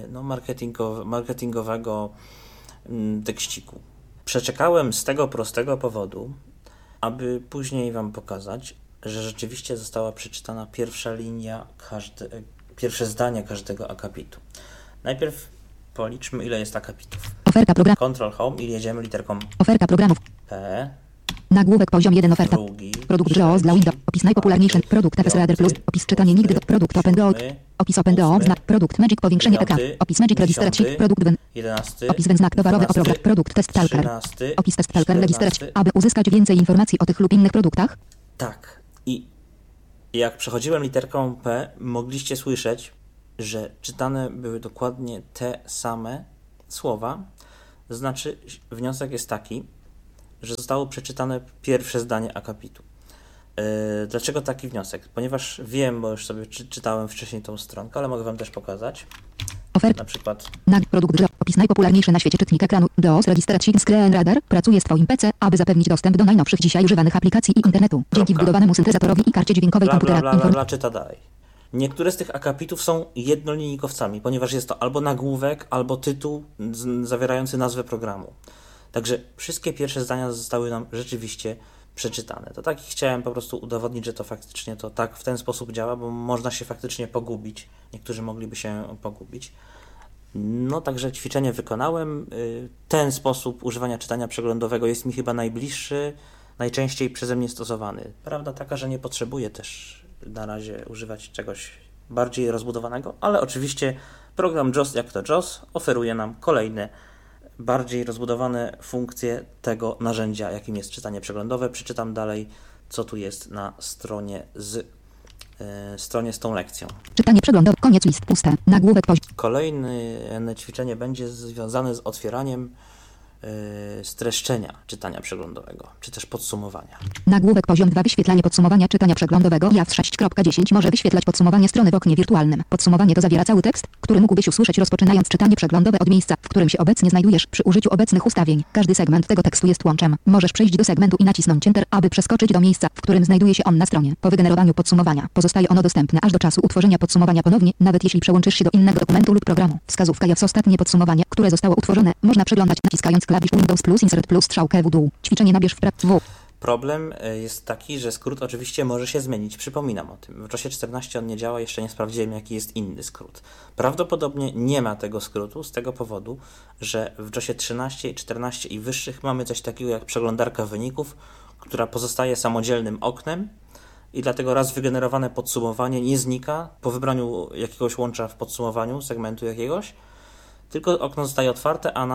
marketingowego tekściku? Przeczekałem z tego prostego powodu, aby później wam pokazać, że rzeczywiście została przeczytana pierwsza linia, pierwsze zdanie każdego akapitu. Najpierw policzmy, ile jest akapitów. Oferta programów. Ctrl Home i jedziemy literką Oferta programów. P. Nagłówek poziom 1 oferta. drugi, Produkt JAWS dla Windows. Opis najpopularniejszy. Produkt FS Reader Plus. Opis czytanie nigdy do. Produkt OpenDoc. Opis OpenDoc. Znak. Produkt Magic powiększenie ekranu. Opis Magic Register 3. Produkt Win. 11, Opis Win znak towarowy o produkt. Produkt Test Talker. 13, Opis Test Talker Register 3. 14. Aby uzyskać więcej informacji o tych lub innych produktach. Tak. I jak przechodziłem literką P, mogliście słyszeć, że czytane były dokładnie te same słowa. Znaczy, wniosek jest taki, że zostało przeczytane pierwsze zdanie akapitu. Dlaczego taki wniosek? Ponieważ wiem, bo już sobie czytałem wcześniej tą stronkę, ale mogę Wam też pokazać. Oferta. Na przykład Produkt JAWS. Opis najpopularniejszy na świecie czytnik ekranu. JAWS Register 3 Screen Reader pracuje z Twoim PC, aby zapewnić dostęp do najnowszych dzisiaj używanych aplikacji i internetu. Dzięki wbudowanemu syntezatorowi i karcie dźwiękowej komputera. Czyta dalej. Niektóre z tych akapitów są jednolinijkowcami, ponieważ jest to albo nagłówek, albo tytuł zawierający nazwę programu. Także wszystkie pierwsze zdania zostały nam rzeczywiście przeczytane. To tak chciałem po prostu udowodnić, że to faktycznie to tak w ten sposób działa, bo można się faktycznie pogubić. Niektórzy mogliby się pogubić. No także ćwiczenie wykonałem. Ten sposób używania czytania przeglądowego jest mi chyba najbliższy, najczęściej przeze mnie stosowany. Prawda taka, że nie potrzebuję też na razie używać czegoś bardziej rozbudowanego, ale oczywiście program JAWS jak to JAWS oferuje nam kolejne bardziej rozbudowane funkcje tego narzędzia, jakim jest czytanie przeglądowe. Przeczytam dalej, co tu jest na stronie z tą lekcją. Czytanie przeglądowe. Koniec list. Puste. Nagłówek poziom. Kolejne ćwiczenie będzie związane z otwieraniem streszczenia czytania przeglądowego, czy też podsumowania. Nagłówek poziom 2. Wyświetlanie podsumowania czytania przeglądowego. JAWS 6.10 może wyświetlać podsumowanie strony w oknie wirtualnym. Podsumowanie to zawiera cały tekst, który mógłbyś usłyszeć rozpoczynając czytanie przeglądowe od miejsca, w którym się obecnie znajdujesz przy użyciu obecnych ustawień. Każdy segment tego tekstu jest łączem. Możesz przejść do segmentu i nacisnąć Enter, aby przeskoczyć do miejsca, w którym znajduje się on na stronie. Po wygenerowaniu podsumowania pozostaje ono dostępne aż do czasu utworzenia podsumowania ponownie, nawet jeśli przełączysz się do innego dokumentu lub programu. Wskazówka JAWS ostatnie podsumowanie, które zostało utworzone, można przeglądać naciskając klawisz Windows plus Insert plus strzałkę w dół. Ćwiczenie nabierz w. Problem jest taki, że skrót oczywiście może się zmienić. Przypominam o tym. W JAWSie 14 on nie działa, jeszcze nie sprawdziłem, jaki jest inny skrót. Prawdopodobnie nie ma tego skrótu z tego powodu, że w JAWSie 13, 14 i wyższych mamy coś takiego jak przeglądarka wyników, która pozostaje samodzielnym oknem i dlatego raz wygenerowane podsumowanie nie znika po wybraniu jakiegoś łącza w podsumowaniu segmentu jakiegoś, tylko okno zostaje otwarte, a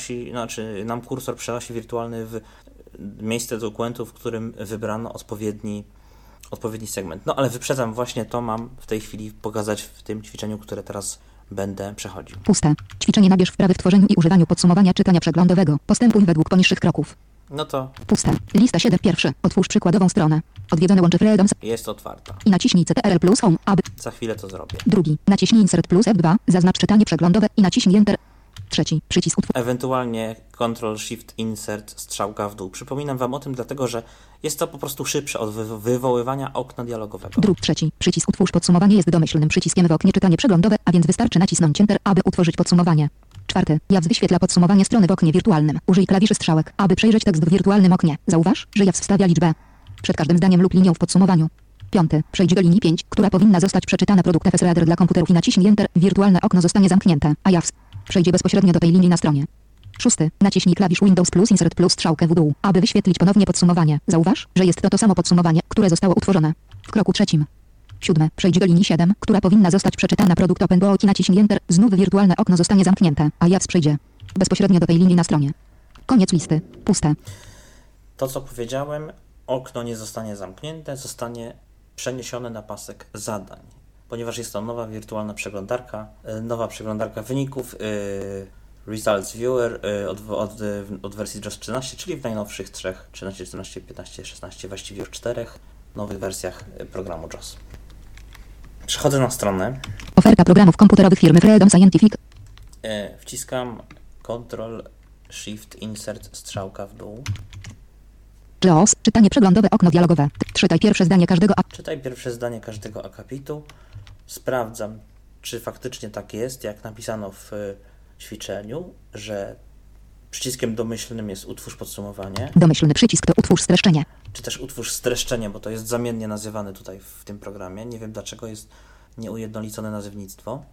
nam kursor przenosi wirtualny w miejsce dokumentu, w którym wybrano odpowiedni segment. No ale wyprzedzam, właśnie to mam w tej chwili pokazać w tym ćwiczeniu, które teraz będę przechodził. Puste. Ćwiczenie nabierz wprawy w tworzeniu i używaniu podsumowania czytania przeglądowego. Postępuj według poniższych kroków. No to Puste. Lista 7. Pierwszy. Otwórz przykładową stronę. Odwiedzone łącze Freedoms jest otwarta. i naciśnij CTRL plus Home, aby. Za chwilę to zrobię. Drugi. Naciśnij Insert plus F2. Zaznacz czytanie przeglądowe i naciśnij Enter. Trzeci. Przycisk utwórz. Ewentualnie Ctrl Shift Insert strzałka w dół. Przypominam Wam o tym, dlatego że jest to po prostu szybsze od wywoływania okna dialogowego. Trzeci. Przycisk utwórz podsumowanie jest domyślnym przyciskiem w oknie czytanie przeglądowe, a więc wystarczy nacisnąć Enter, aby utworzyć podsumowanie. Czwarty. JAWS wyświetla podsumowanie strony w oknie wirtualnym. Użyj klawiszy strzałek, aby przejrzeć tekst w wirtualnym oknie. Zauważ, że JAWS wstawia liczbę przed każdym zdaniem lub linią w podsumowaniu. Piąty. Przejdź do linii 5, która powinna zostać przeczytana. Produkt FS Reader dla komputerów i naciśnij Enter. Wirtualne okno zostanie zamknięte, a JAWS przejdzie bezpośrednio do tej linii na stronie. Szósty. Naciśnij klawisz Windows plus Insert plus strzałkę w dół, aby wyświetlić ponownie podsumowanie. Zauważ, że jest to samo podsumowanie, które zostało utworzone w kroku trzecim. Siódme. Przejdź do linii 7, która powinna zostać przeczytana. Produkt OpenBook i naciśnij Enter. Znów wirtualne okno zostanie zamknięte, a JAWS przejdzie bezpośrednio do tej linii na stronie. Koniec listy. Puste. To, co powiedziałem, okno nie zostanie zamknięte, zostanie przeniesione na pasek zadań, ponieważ jest to nowa wirtualna przeglądarka, nowa przeglądarka wyników, Results Viewer od wersji JAWS 13, czyli w najnowszych trzech, 13, 14, 15, 16, właściwie już 4 nowych wersjach programu JAWS. Przechodzę na stronę. Oferta programów komputerowych firmy Freedom Scientific. Wciskam Ctrl Shift Insert strzałka w dół. JAWS. Czytanie przeglądowe. Okno dialogowe. Czytaj pierwsze zdanie każdego. Czytaj pierwsze zdanie każdego akapitu. Sprawdzam, czy faktycznie tak jest, jak napisano w ćwiczeniu, że przyciskiem domyślnym jest utwórz podsumowanie. Domyślny przycisk to utwórz streszczenie. Czy też utwórz streszczenie, bo to jest zamiennie nazywane tutaj w tym programie. Nie wiem, dlaczego jest nieujednolicone nazewnictwo.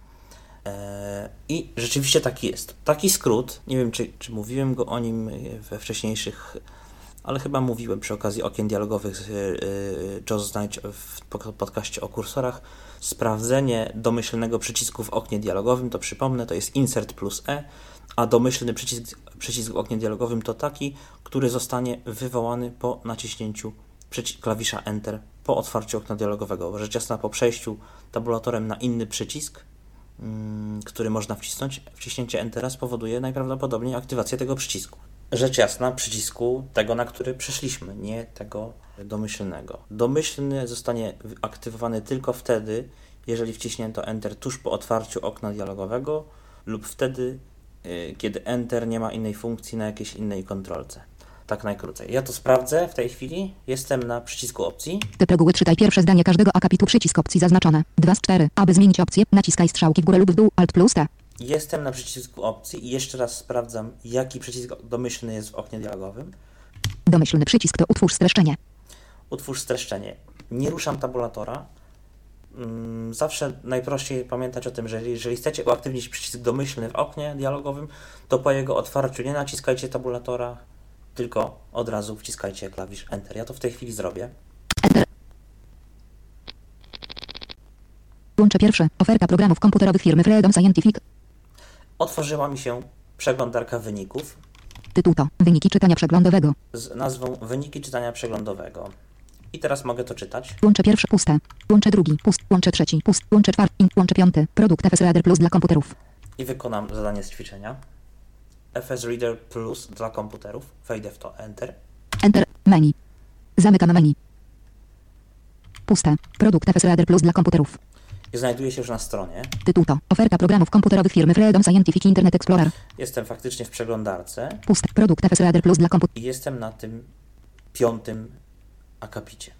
I rzeczywiście tak jest. Taki skrót, nie wiem, czy mówiłem o nim we wcześniejszych ale chyba mówiłem przy okazji okien dialogowych JAWS znajdź w podcaście o kursorach. Sprawdzenie domyślnego przycisku w oknie dialogowym, to przypomnę, to jest Insert plus E, a domyślny przycisk w oknie dialogowym to taki, który zostanie wywołany po naciśnięciu klawisza Enter po otwarciu okna dialogowego. Rzecz jasna, po przejściu tabulatorem na inny przycisk, który można wcisnąć, wciśnięcie Entera spowoduje najprawdopodobniej aktywację tego przycisku. Rzecz jasna, przycisku tego, na który przeszliśmy, nie tego domyślnego. Domyślny zostanie aktywowany tylko wtedy, jeżeli wciśnięto Enter tuż po otwarciu okna dialogowego lub wtedy, kiedy Enter nie ma innej funkcji na jakiejś innej kontrolce. Tak najkrócej. Ja to sprawdzę w tej chwili. Jestem na przycisku opcji. Typ reguły: czytaj pierwsze zdanie każdego akapitu, przycisk opcji zaznaczone. 2 z 4. Aby zmienić opcję, naciskaj strzałki w górę lub w dół, Alt plus T. Jestem na przycisku opcji i jeszcze raz sprawdzam, jaki przycisk domyślny jest w oknie dialogowym. Domyślny przycisk to utwórz streszczenie. Utwórz streszczenie. Nie ruszam tabulatora. Zawsze najprościej pamiętać o tym, że jeżeli chcecie uaktywnić przycisk domyślny w oknie dialogowym, to po jego otwarciu nie naciskajcie tabulatora, tylko od razu wciskajcie klawisz Enter. Ja to w tej chwili zrobię. Enter. Łącze pierwsze. Oferta programów komputerowych firmy Freedom Scientific. Otworzyła mi się przeglądarka wyników. Tytuł to wyniki czytania przeglądowego. Z nazwą Wyniki czytania przeglądowego. I teraz mogę to czytać. Łącze pierwsze puste. Łącze drugi pust. Łącze trzeci pust. Łącze czwarty. Łącze piąty. Produkt FS Reader Plus dla komputerów. I wykonam zadanie z ćwiczenia. FS Reader Plus dla komputerów. Wejdę w to. Enter. Enter. Menu. Zamykam menu. Puste. Produkt FS Reader Plus dla komputerów. I znajduję się już na stronie. Tytuł to oferta programów komputerowych firmy Freedom Scientific Internet Explorer. Jestem faktycznie w przeglądarce. Puste. Produkt FS Reader Plus dla komputerów. I jestem na tym 5. akapicie.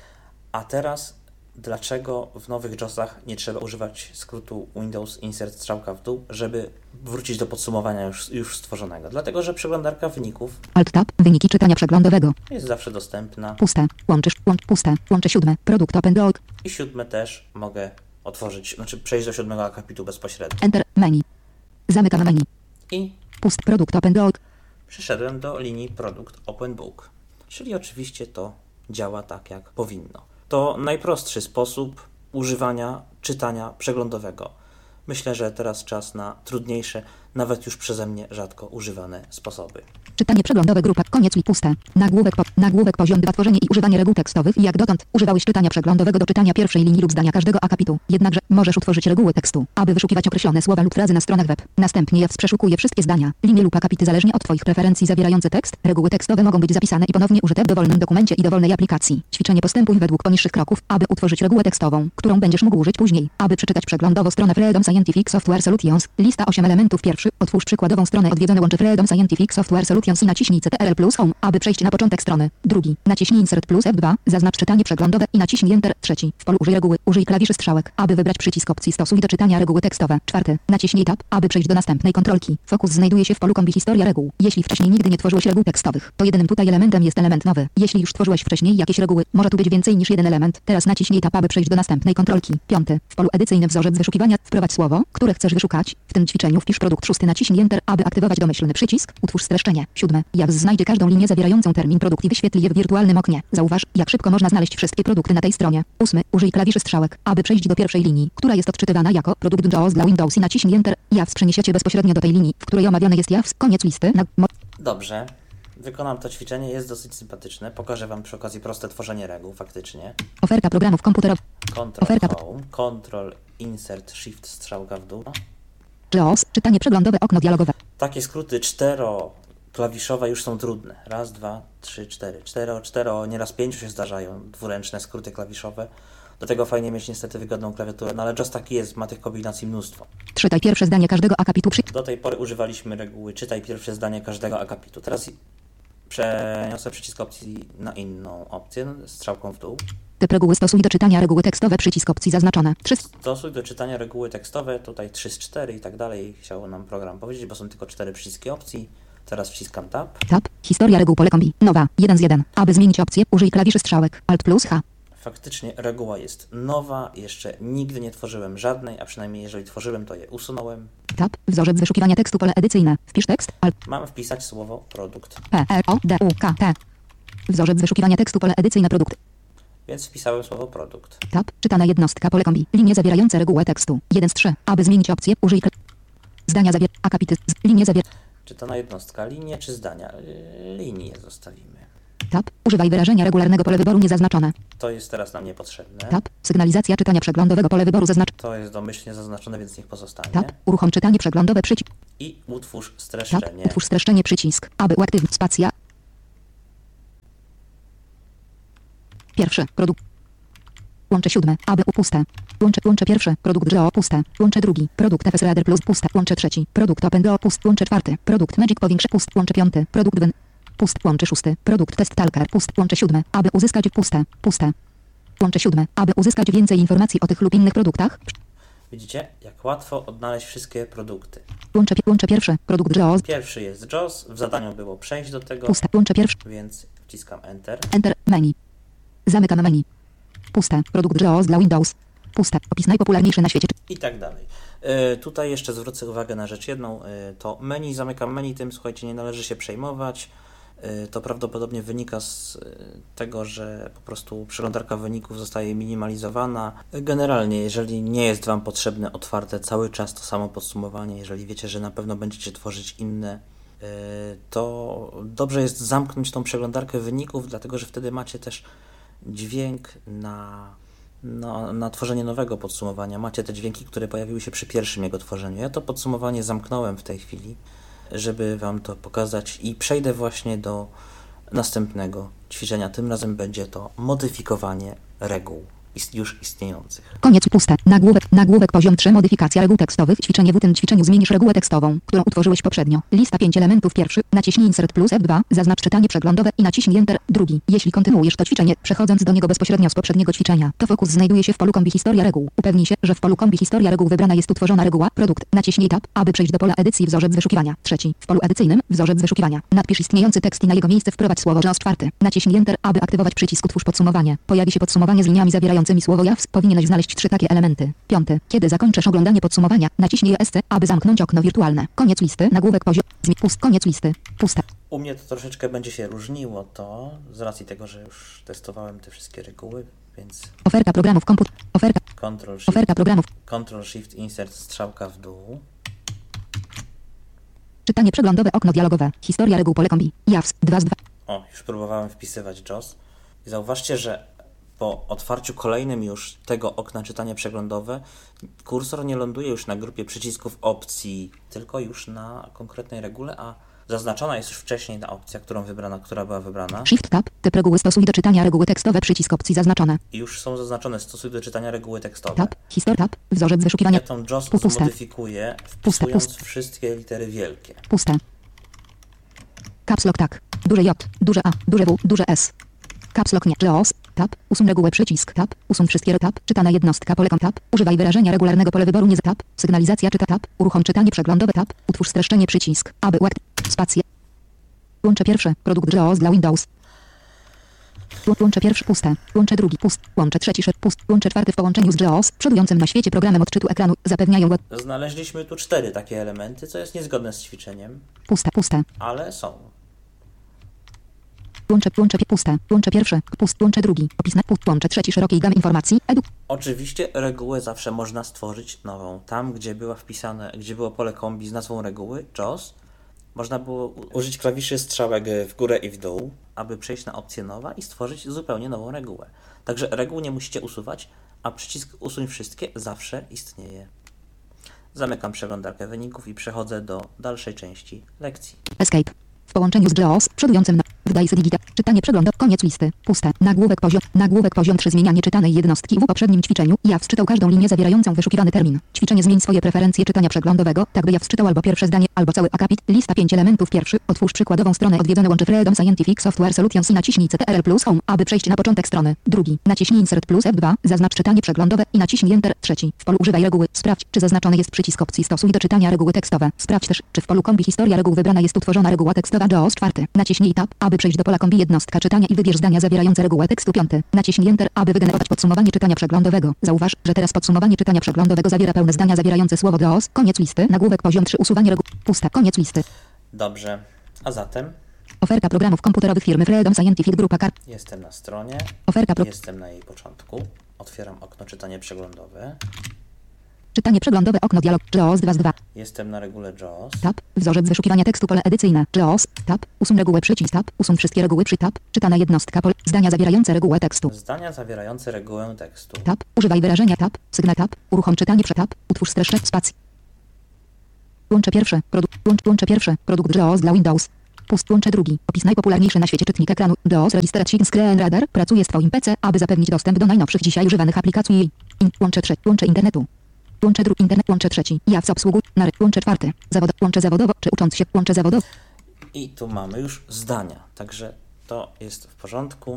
A teraz dlaczego w nowych JAWSach nie trzeba używać skrótu Windows Insert strzałka w dół, żeby wrócić do podsumowania już stworzonego? Dlatego, że przeglądarka wyników Alt Tab. Wyniki czytania przeglądowego. jest zawsze dostępna. Puste. Puste. Łącze 7. Produkt Open Doc. I 7 też mogę otworzyć, przejść do 7 akapitu bezpośrednio. Enter. Menu. Zamykam menu. I Pust. Produkt Open Doc. przyszedłem do linii Produkt Open Book. Czyli oczywiście to działa tak, jak powinno. To najprostszy sposób używania czytania przeglądowego. Myślę, że teraz czas na trudniejsze, nawet już przeze mnie rzadko używane sposoby. Czytanie przeglądowe grupa. Koniec i puste. Nagłówek poziom 2. Tworzenie i używanie reguł tekstowych. Jak dotąd używałeś czytania przeglądowego do czytania pierwszej linii lub zdania każdego akapitu. Jednakże możesz utworzyć reguły tekstu, aby wyszukiwać określone słowa lub frazy na stronach web. Następnie JAWS przeszukuje wszystkie zdania, linie lub akapity zależnie od Twoich preferencji zawierające tekst. Reguły tekstowe mogą być zapisane i ponownie użyte w dowolnym dokumencie i dowolnej aplikacji. Ćwiczenie: postępuj według poniższych kroków, aby utworzyć regułę tekstową, którą będziesz mógł użyć później. Aby przeczytać przeglądowo stronę Freedom Scientific Software Solutions. Lista 8 elementów. Pierwszy. Otwórz przykładową stronę odwiedzone. Łącze Freedom Scientific Software Solutions i naciśnij CTRL plus Home, aby przejść na początek strony. Drugi. Naciśnij Insert plus F2, zaznacz czytanie przeglądowe i naciśnij Enter. Trzeci. W polu użyj reguły. Użyj klawiszy strzałek, aby wybrać przycisk opcji stosuj do czytania reguły tekstowe. Czwarty. Naciśnij Tab, aby przejść do następnej kontrolki. Fokus znajduje się w polu kombi historia reguł. Jeśli wcześniej nigdy nie tworzyłeś reguł tekstowych, to jedynym tutaj elementem jest element nowy. Jeśli już tworzyłeś wcześniej jakieś reguły, może tu być więcej niż jeden element. Teraz naciśnij Tab, aby przejść do następnej kontrolki. Piąty. W polu edycyjnym wzorzec wyszukiwania wprowadź słowo, które chcesz wyszukać. W tym ćwiczeniu wpisz produkt. Szósty. Naciśnij Enter, aby aktywować domyślny przycisk. Utwórz streszczenie. Siódme. JAWS znajdzie każdą linię zawierającą termin produkt i wyświetli je w wirtualnym oknie. Zauważ, jak szybko można znaleźć wszystkie produkty na tej stronie. Ósmy. Użyj klawiszy strzałek, aby przejść do pierwszej linii, która jest odczytywana jako produkt JAWS dla Windows i naciśnij Enter. JAWS przeniesie cię bezpośrednio do tej linii, w której omawiany jest JAWS. Koniec listy. Dobrze. Wykonam to ćwiczenie, jest dosyć sympatyczne. Pokażę Wam przy okazji proste tworzenie reguł, faktycznie. Oferta programów komputerowych. Ctrl, Insert, Shift, strzałka w dół. JAWS, czytanie przeglądowe, okno dialogowe. Takie skróty czteroklawiszowe już są trudne. Raz, dwa, trzy, cztery. Cztero, nieraz 5 się zdarzają. Dwuręczne skróty klawiszowe. Do tego fajnie mieć niestety wygodną klawiaturę, no ale JAWS taki jest, ma tych kombinacji mnóstwo. Czytaj pierwsze zdanie każdego akapitu. Do tej pory używaliśmy reguły czytaj pierwsze zdanie każdego akapitu. Teraz przeniosę przycisk opcji na inną opcję, strzałką w dół. Typ reguły stosuj do czytania reguły tekstowe, przycisk opcji zaznaczone. 3. Stosuj do czytania reguły tekstowe, tutaj 3 z 4 i tak dalej chciał nam program powiedzieć, bo są tylko 4 przyciski opcji. Teraz wciskam Tab. Tab, historia reguł pole kombi, nowa, 1 z 1. Aby zmienić opcję, użyj klawiszy strzałek, Alt plus H. Faktycznie reguła jest nowa, jeszcze nigdy nie tworzyłem żadnej, a przynajmniej jeżeli tworzyłem, to je usunąłem. Tab, wzorzec wyszukiwania tekstu, pole edycyjne. Wpisz tekst, Alt. Mam wpisać słowo produkt. P-R-O-D-U-K-T. Wzorzec wyszukiwania tekstu, pole edycyjne, produkt. Więc wpisałem słowo produkt. Tab, czytana jednostka, pole kombi. Linie zawierające regułę tekstu. 1 z 3. Aby zmienić opcję, użyj zdania akapity, linie Czytana jednostka, linie czy zdania? Linię zostawimy. Tab, używaj wyrażenia regularnego, pole wyboru niezaznaczone. To jest teraz nam niepotrzebne. Tab, sygnalizacja czytania przeglądowego, pole wyboru zaznaczone. To jest domyślnie zaznaczone, więc niech pozostanie. Tab, uruchom czytanie przeglądowe, przycisk. I utwórz streszczenie. Tab, utwórz streszczenie, przycisk. Aby uaktywnić spacja. Pierwszy, produkt. Łącze 7, aby puste. Łącze pierwszy, produkt GEO puste. Łącze drugi, produkt FS Reader Plus puste. Łącze trzeci, produkt OpenGeo pust. Łącze czwarty, produkt Magic Powiększe pust. Łącze piąty, produkt Win pust. Łącze szósty, produkt Test Talker pust. Łącze 7, aby uzyskać puste. Łącze 7, aby uzyskać więcej informacji o tych lub innych produktach. Widzicie, jak łatwo odnaleźć wszystkie produkty. Łącze pierwszy, produkt GEO. Pierwszy jest JAWS, w zadaniu było przejść do tego, Puste. Łącze pierwszy. więc wciskam Enter. Enter, menu. Zamykam menu. Puste, produkt GEO dla Windows. Puste, opis najpopularniejszy na świecie. I tak dalej. Tutaj jeszcze zwrócę uwagę na rzecz jedną, to menu, zamykam menu, tym słuchajcie, nie należy się przejmować. To prawdopodobnie wynika z tego, że po prostu przeglądarka wyników zostaje minimalizowana. Generalnie, jeżeli nie jest Wam potrzebne otwarte cały czas to samo podsumowanie, jeżeli wiecie, że na pewno będziecie tworzyć inne, to dobrze jest zamknąć tą przeglądarkę wyników, dlatego że wtedy macie też dźwięk na tworzenie nowego podsumowania. Macie te dźwięki, które pojawiły się przy pierwszym jego tworzeniu. Ja to podsumowanie zamknąłem w tej chwili, żeby Wam to pokazać i przejdę właśnie do następnego ćwiczenia. Tym razem będzie to modyfikowanie reguł już istniejących. Koniec, puste. Nagłówek poziom 3. Modyfikacja reguł tekstowych. Ćwiczenie. W tym ćwiczeniu zmienisz regułę tekstową, którą utworzyłeś poprzednio. Lista 5 elementów. Pierwszy. Naciśnij Insert plus F2. Zaznacz czytanie przeglądowe i naciśnij Enter. Drugi. Jeśli kontynuujesz to ćwiczenie, przechodząc do niego bezpośrednio z poprzedniego ćwiczenia, to fokus znajduje się w polu kombi historia reguł. Upewnij się, że w polu kombi historia reguł wybrana jest utworzona reguła. Produkt. Naciśnij Tab, aby przejść do pola edycji wzorzec wyszukiwania. Trzeci. W polu edycyjnym wzorzec wyszukiwania. Nadpisz istniejący tekst i na jego miejsce wprowadź słowo JAWS. Czwarty. Naciśnij Enter, aby aktywować przycisk Utwórz podsumowanie. Pojawi się podsumowanie z liniami zawierającymi słowo JAWS. Powinieneś znaleźć 3 takie elementy. Piąty. Kiedy zakończysz oglądanie podsumowania, naciśnij ESC, aby zamknąć okno wirtualne. Koniec listy. Nagłówek poziom. Koniec listy. Puste. U mnie to troszeczkę będzie się różniło to, z racji tego, że już testowałem te wszystkie reguły, więc Oferta programów komputer. Oferta programów. Ctrl Shift Insert, strzałka w dół. Czytanie przeglądowe, okno dialogowe. Historia reguł, pole kombi. JAWS 2 z 2. O, już próbowałem wpisywać JAWS. I zauważcie, że po otwarciu kolejnym już tego okna czytanie przeglądowe, kursor nie ląduje już na grupie przycisków opcji, tylko już na konkretnej regule, a zaznaczona jest już wcześniej ta opcja, która była wybrana. Shift Tab, typ reguły stosuj do czytania reguły tekstowe, przycisk opcji zaznaczone. I już są zaznaczone stosuj do czytania reguły tekstowe. Tab, Tab, wzorzec wyszukiwania. Ja tą JAWS zmodyfikuję, wpisując wszystkie litery wielkie. Puste. Caps Lock tak. Duże J, duże A, duże W, duże S. Caps Lock nie. JAWS. Tab. Usuń regułę przycisk. Tab. Usuń wszystkie tab. Czytana jednostka pole tab. Używaj wyrażenia regularnego pole wyboru nie tab. Sygnalizacja czyta tab. Uruchom czytanie przeglądowe tab. Utwórz streszczenie przycisk. Aby spację. Łącze pierwsze. Produkt JAWS dla Windows. Łącze pierwszy puste. Łącze drugi pust. Łącze trzeci pust. Łącze czwarty w połączeniu z JAWS, przodującym na świecie programem odczytu ekranu, zapewniają Znaleźliśmy tu 4 takie elementy, co jest niezgodne z ćwiczeniem. Puste. Ale są. Łącze puste. Łącze pierwsze. Pust. Łącze drugi. Opis na pust. Łącze trzeci szerokiej gamy informacji. Oczywiście regułę zawsze można stworzyć nową. Tam, gdzie było pole kombi z nazwą reguły, JAWS, można było użyć klawiszy strzałek w górę i w dół, aby przejść na opcję nowa i stworzyć zupełnie nową regułę. Także reguł nie musicie usuwać, a przycisk usuń wszystkie zawsze istnieje. Zamykam przeglądarkę wyników i przechodzę do dalszej części lekcji. Escape. W połączeniu z JAWS, przodującym na wydaje się digita. Czytanie przeglądowe. Koniec listy. Puste. Nagłówek poziom 3. Zmienianie czytanej jednostki. W poprzednim ćwiczeniu JAWS czytał każdą linię zawierającą wyszukiwany termin. Ćwiczenie zmień swoje preferencje czytania przeglądowego, tak by JAWS czytał albo pierwsze zdanie, albo cały akapit. Lista 5 elementów. Pierwszy. Otwórz przykładową stronę odwiedzone łączy Freedom Scientific Software Solutions i naciśnij Ctrl plus Home, aby przejść na początek strony. Drugi. Naciśnij Insert plus F2. Zaznacz czytanie przeglądowe i naciśnij Enter. Trzeci. W polu używaj reguły. Sprawdź, czy zaznaczony jest przycisk opcji stosuj do czytania reguły tekstowe. Sprawdź też, czy w polu kombi historia reguł wybrana jest utworzona reguła tekstowa JAWS. Czwarty. Naciśnij Tab, aby przejść do pola kombi jednostka czytania i wybierz zdania zawierające regułę tekstu. Piąty. Naciśnij Enter, aby wygenerować podsumowanie czytania przeglądowego. Zauważ, że teraz podsumowanie czytania przeglądowego zawiera pełne zdania zawierające słowo JAWS. Koniec listy. Nagłówek poziom 3. Usuwanie reguł. Pusta. Koniec listy. Dobrze. A zatem Oferta programów komputerowych firmy Freedom Scientific Grupa Kar. Jestem na stronie. Jestem na jej początku. Otwieram okno czytanie przeglądowe. Czytanie przeglądowe okno dialog JAWS 2 z 2. Jestem na regule JAWS. Tab. Wzorzec wyszukiwania tekstu pole edycyjne. JAWS. Tab. Usuń regułę przycisk tab. Usuń wszystkie reguły przy tab. Czytana jednostka pole. Zdania zawierające regułę tekstu. Zdania zawierające regułę tekstu. Tab. Używaj wyrażenia tab. Sygnał tab. Uruchom czytanie prze tab. Utwórz streszczę spacji. Łącze pierwsze. Łącze pierwsze. Produkt JAWS dla Windows. Łącze drugi. Opis najpopularniejszy na świecie czytnik ekranu. JAWS Registration Screen Reader pracuje z Twoim PC, aby zapewnić dostęp do najnowszych dzisiaj używanych aplikacji. Łącze trzecie. Łącze internetu. Łącze drugi. Internet. Łącze trzeci. JAWS obsługuje. Łącze czwarte. Łącze zawodowo. Czy ucząc się. Łącze zawodowo. I tu mamy już zdania. Także to jest w porządku.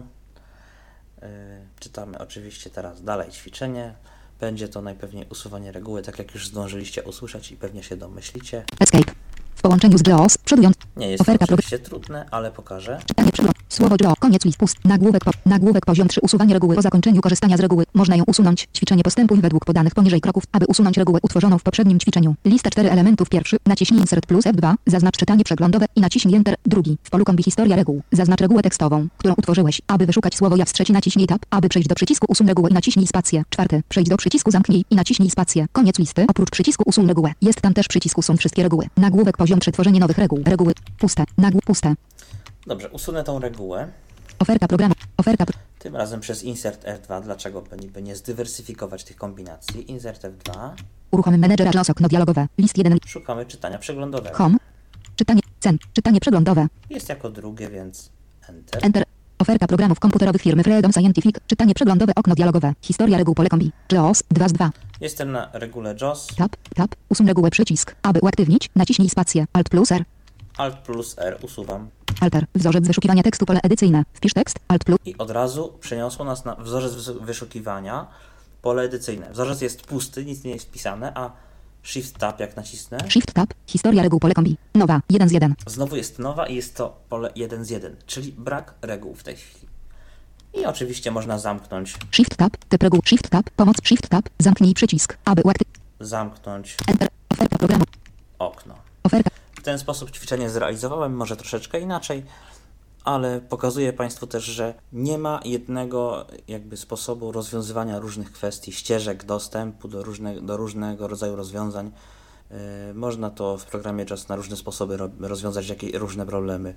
Czytamy oczywiście teraz dalej ćwiczenie. Będzie to najpewniej usuwanie reguły, tak jak już zdążyliście usłyszeć i pewnie się domyślicie. Escape. W połączeniu z JAWS przodując. Nie jest to oczywiście trudne, ale pokażę. Czytanie przegląd. Słowo JAWS. Koniec list. Pust. Nagłówek poziom 3. Usuwanie reguły. Po zakończeniu korzystania z reguły można ją usunąć. Ćwiczenie postępuj według podanych poniżej kroków, aby usunąć regułę utworzoną w poprzednim ćwiczeniu. Lista 4 elementów. Pierwszy. Naciśnij Insert plus F2. Zaznacz czytanie przeglądowe i naciśnij Enter. Drugi. W polu kombi historia reguł. Zaznacz regułę tekstową, którą utworzyłeś. Aby wyszukać słowo JAWS. Trzeci. Naciśnij Tab. Aby przejść do przycisku usuń regułę i naciśnij spację. Czwarty. Przejdź do przycisku zamknij i naciśnij spację. Koniec listy. Oprócz przycisku usuń regułę. Jest tam też przycisk usuń wszystkie reguły. Nagłówek poziom 3. Tworzenie nowych reguł. Reguły. Puste. Puste. Dobrze, usunę tą regułę. Oferta programu. Tym razem przez Insert F2. Dlaczego by nie zdywersyfikować tych kombinacji? Insert F2. Uruchom menedżera JAWS okno dialogowe. List 1. Szukamy czytania przeglądowego. Home. Czytanie przeglądowe. Jest jako drugie, więc Enter. Enter. Oferta programów komputerowych firmy Freedom Scientific. Czytanie przeglądowe okno dialogowe. Historia reguł pole kombi. JAWS 2 z 2. Jestem na regule JAWS. Tab. Usuń regułę przycisk. Aby uaktywnić, naciśnij spację. Alt plus R. Alt plus R usuwam. Alter. Wzorzec wyszukiwania tekstu pole edycyjne. Wpisz tekst. Alt plus. I od razu przeniosło nas na wzorzec wyszukiwania. Pole edycyjne. Wzorzec jest pusty, nic nie jest wpisane, a Shift Tab jak nacisnę. Shift Tab. Historia reguł pole kombi. Nowa. 1 z 1. Znowu jest nowa i jest to pole 1 z 1, czyli brak reguł w tej chwili. I oczywiście można zamknąć. Shift Tab. Typ reguł. Shift Tab. Pomoc. Shift Tab. Zamknij przycisk. Aby uaktywnić. Zamknąć. Enter. Oferta programu. Okno. Oferta. W ten sposób ćwiczenie zrealizowałem, może troszeczkę inaczej, ale pokazuję Państwu też, że nie ma jednego sposobu rozwiązywania różnych kwestii, ścieżek dostępu do różnego rodzaju rozwiązań. Można to w programie JAWS na różne sposoby rozwiązać różne problemy.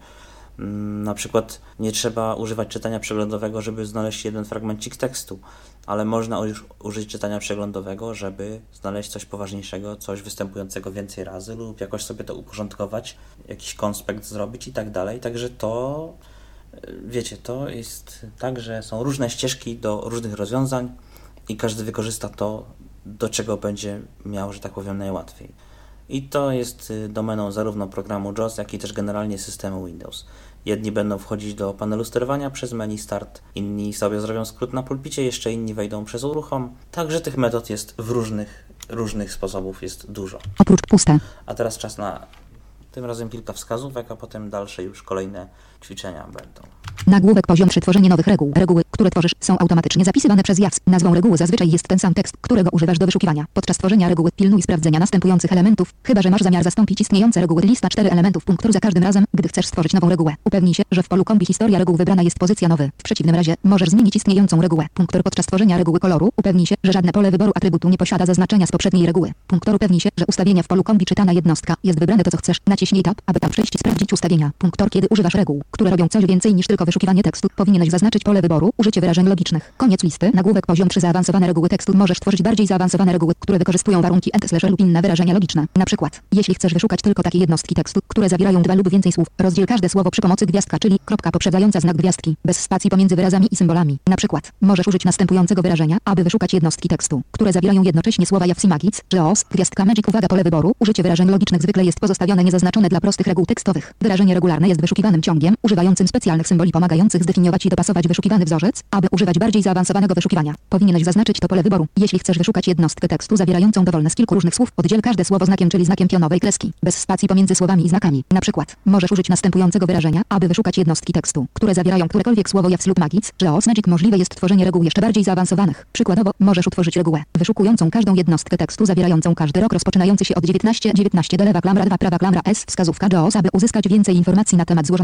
Na przykład nie trzeba używać czytania przeglądowego, żeby znaleźć jeden fragmencik tekstu, ale można użyć czytania przeglądowego, żeby znaleźć coś poważniejszego, coś występującego więcej razy lub jakoś sobie to uporządkować, jakiś konspekt zrobić i tak dalej. Także to, wiecie, to jest tak, że są różne ścieżki do różnych rozwiązań i każdy wykorzysta to, do czego będzie miał, że tak powiem, najłatwiej. I to jest domeną zarówno programu JAWS, jak i też generalnie systemu Windows. Jedni będą wchodzić do panelu sterowania przez menu Start, inni sobie zrobią skrót na pulpicie, jeszcze inni wejdą przez uruchom. Także tych metod jest w różnych sposobów jest dużo. Oprócz puste. A teraz czas na tym razem kilka wskazówek, a potem dalsze już kolejne ćwiczenia będą. Nagłówek poziom 3. Tworzenie nowych reguł. Reguły, które tworzysz, są automatycznie zapisywane przez JAWS. Nazwą reguły zazwyczaj jest ten sam tekst, którego używasz do wyszukiwania. Podczas tworzenia reguły pilnuj sprawdzenia następujących elementów, chyba że masz zamiar zastąpić istniejące reguły. Lista 4 elementów. Punktur za każdym razem, gdy chcesz stworzyć nową regułę. Upewnij się, że w polu kombi historia reguł wybrana jest pozycja nowy. W przeciwnym razie możesz zmienić istniejącą regułę. Punktor podczas tworzenia reguły koloru. Upewnij się, że żadne pole wyboru atrybutu nie posiada zaznaczenia z poprzedniej reguły. Punktor upewnij się, że ustawienia w polu kombi czytana jednostka jest wybrane to co chcesz. Naciśnij Tab, aby tam przejść i sprawdzić ustawienia. Punktor kiedy używasz reguł, które robią coś więcej niż tylko wyszukiwanie tekstu. Powinieneś zaznaczyć pole wyboru, użycie wyrażeń logicznych. Koniec listy. Nagłówek poziom 3. Zaawansowane reguły tekstu. Możesz tworzyć bardziej zaawansowane reguły, które wykorzystują warunki // lub inne wyrażenia logiczne. Na przykład, jeśli chcesz wyszukać tylko takie jednostki tekstu, które zawierają 2 lub więcej słów, rozdziel każde słowo przy pomocy gwiazdka, czyli kropka poprzedzająca znak gwiazdki, bez spacji pomiędzy wyrazami i symbolami. Na przykład, możesz użyć następującego wyrażenia, aby wyszukać jednostki tekstu, które zawierają jednocześnie słowa JAWS i Magic, JAWS, gwiazdka Magic. Uwaga, pole wyboru, użycie wyrażeń logicznych zwykle jest pozostawione niezaznaczone dla prostych reguł tekstowych. Wyrażenie regularne jest wyszukiwanym ciągiem, używającym specjalnych symboli pomagających zdefiniować i dopasować wyszukiwany wzorzec, aby używać bardziej zaawansowanego wyszukiwania. Powinieneś zaznaczyć to pole wyboru. Jeśli chcesz wyszukać jednostkę tekstu zawierającą dowolne z kilku różnych słów, oddziel każde słowo znakiem, czyli znakiem pionowej kreski, bez spacji pomiędzy słowami i znakami. Na przykład, możesz użyć następującego wyrażenia, aby wyszukać jednostki tekstu, które zawierają którekolwiek słowo JAWS lub Magic, JAWS Magic. Możliwe jest tworzenie reguł jeszcze bardziej zaawansowanych. Przykładowo, możesz utworzyć regułę wyszukującą każdą jednostkę tekstu zawierającą każdy rok rozpoczynający się od 19 do lewa klamra 2 prawa klamra S. Wskazówka JAWS, aby uzyskać więcej informacji na temat złożonych wyrażeń,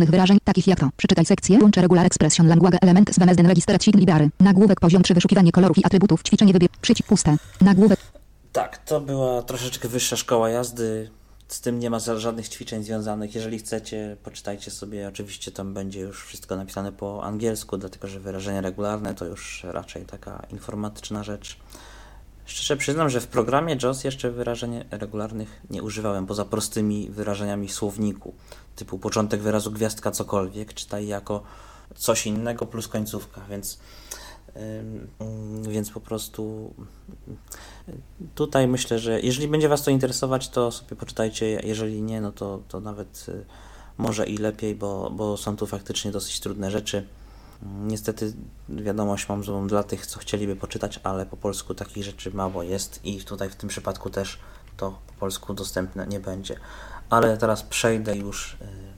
takich jak to. Przeczytaj sekcję, łącze regular expression language element z wmsden register sign libary. Nagłówek poziom 3 wyszukiwanie kolorów i atrybutów. Ćwiczenie wybierz. Przycisk puste. Nagłówek. Tak, to była troszeczkę wyższa szkoła jazdy. Z tym nie ma żadnych ćwiczeń związanych. Jeżeli chcecie, poczytajcie sobie. Oczywiście tam będzie już wszystko napisane po angielsku, dlatego że wyrażenia regularne to już raczej taka informatyczna rzecz. Szczerze przyznam, że w programie JAWS jeszcze wyrażeń regularnych nie używałem, poza prostymi wyrażeniami w słowniku, typu początek wyrazu gwiazdka cokolwiek, czytaj jako coś innego plus końcówka, więc po prostu tutaj myślę, że jeżeli będzie Was to interesować, to sobie poczytajcie, jeżeli nie, no to nawet może i lepiej, bo są tu faktycznie dosyć trudne rzeczy. Niestety wiadomość mam złą dla tych, co chcieliby poczytać, ale po polsku takich rzeczy mało jest i tutaj w tym przypadku też to po polsku dostępne nie będzie. Ale teraz przejdę już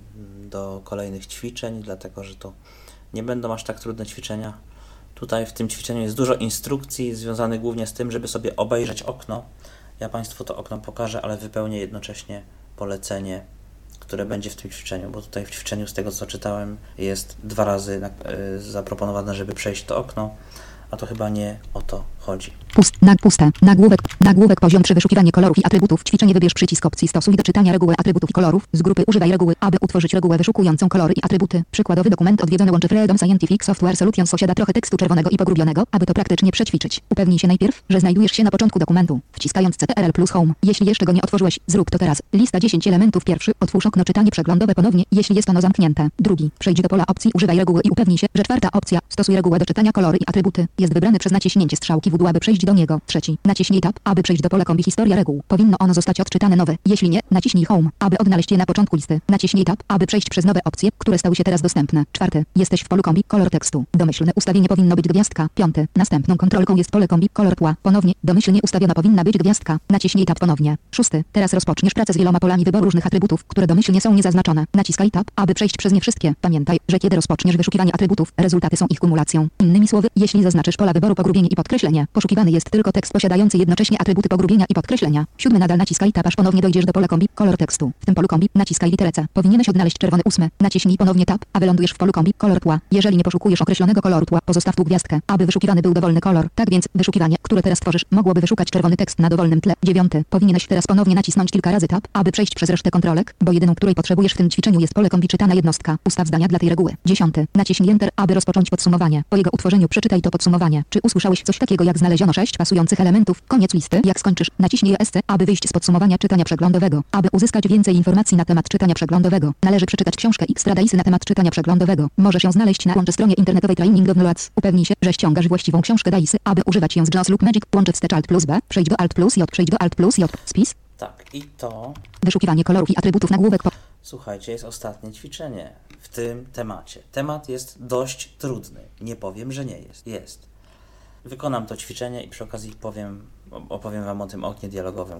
do kolejnych ćwiczeń, dlatego że to nie będą aż tak trudne ćwiczenia. Tutaj w tym ćwiczeniu jest dużo instrukcji związanych głównie z tym, żeby sobie obejrzeć okno. Ja Państwu to okno pokażę, ale wypełnię jednocześnie polecenie, które będzie w tym ćwiczeniu, bo tutaj w ćwiczeniu z tego co czytałem jest 2 razy zaproponowane, żeby przejść to okno, a to chyba nie o to chodzi. Puste. Nagłówek poziom 3 wyszukiwanie kolorów i atrybutów. Ćwiczenie wybierz przycisk opcji stosuj do czytania reguły atrybutów i kolorów. Z grupy używaj reguły, aby utworzyć regułę wyszukującą kolory i atrybuty. Przykładowy dokument odwiedzony łączy Freedom Scientific Software Solutions posiada trochę tekstu czerwonego i pogrubionego, aby to praktycznie przećwiczyć. Upewnij się najpierw, że znajdujesz się na początku dokumentu. Wciskając Ctrl plus Home. Jeśli jeszcze go nie otworzyłeś, zrób to teraz. Lista 10 elementów. Pierwszy. Otwórz okno czytanie przeglądowe ponownie, jeśli jest ono zamknięte. Drugi. Przejdź do pola opcji używaj reguły i upewnij się, że 4. opcja stosuj regułę do czytania kolory i atrybuty jest wybrany przez naciśnięcie strzałki w dół, aby przejść do niego. Trzeci. Naciśnij Tab, aby przejść do pola kombi historia reguł. Powinno ono zostać odczytane nowe. Jeśli nie, naciśnij Home, aby odnaleźć je na początku listy. Naciśnij Tab, aby przejść przez nowe opcje, które stały się teraz dostępne. 4. Jesteś w polu kombi kolor tekstu. Domyślne ustawienie powinno być gwiazdka. 5. Następną kontrolką jest pole kombi kolor tła. Ponownie domyślnie ustawiona powinna być gwiazdka. Naciśnij Tab ponownie. 6. Teraz rozpoczniesz pracę z wieloma polami wyboru różnych atrybutów, które domyślnie są niezaznaczone. Naciskaj Tab, aby przejść przez nie wszystkie. Pamiętaj, że kiedy rozpoczniesz wyszukiwanie atrybutów, rezultaty są ich kumulacją. Innymi słowy, jeśli zaznaczysz pola wyboru pogrubienie i podkreślenie, poszukiwany jest tylko tekst posiadający jednocześnie atrybuty pogrubienia i podkreślenia. 7. Nadal naciskaj Tab, aż ponownie dojdziesz do pola kombi kolor tekstu. W tym polu kombi naciskaj literę C. Powinieneś odnaleźć czerwony 8. Naciśnij ponownie Tab, a wylądujesz w polu kombi kolor tła. Jeżeli nie poszukujesz określonego koloru tła, pozostaw tu gwiazdkę, aby wyszukiwany był dowolny kolor. Tak więc wyszukiwanie, które teraz tworzysz, mogłoby wyszukać czerwony tekst na dowolnym tle. 9. Powinieneś teraz ponownie nacisnąć kilka razy Tab, aby przejść przez resztę kontrolek, bo jedyną, której potrzebujesz w tym ćwiczeniu jest pole kombi czytana jednostka. Ustaw zdania dla tej reguły. 10. Naciśnij Enter, aby rozpocząć podsumowanie. Po jego utworzeniu przeczytaj to podsumowanie. Czy usłyszałeś coś takiego jak znaleziono 6 pasujących elementów? Koniec listy. Jak skończysz, naciśnij ESC, aby wyjść z podsumowania czytania przeglądowego. Aby uzyskać więcej informacji na temat czytania przeglądowego, należy przeczytać książkę Extra Daisy na temat czytania przeglądowego. Możesz ją znaleźć na stronie internetowej Training Downloads. Upewnij się, że ściągasz właściwą książkę Daisy, aby używać ją z JAWS lub Magic. Łączy wstecz Alt plus B, przejdź do Alt plus J, przejdź do Alt plus J, spis. Tak, i to... Wyszukiwanie kolorów i atrybutów nagłówek Słuchajcie, jest ostatnie ćwiczenie w tym temacie. Temat jest dość trudny. Nie powiem, że nie jest. Jest. Wykonam to ćwiczenie i przy okazji opowiem Wam o tym oknie dialogowym,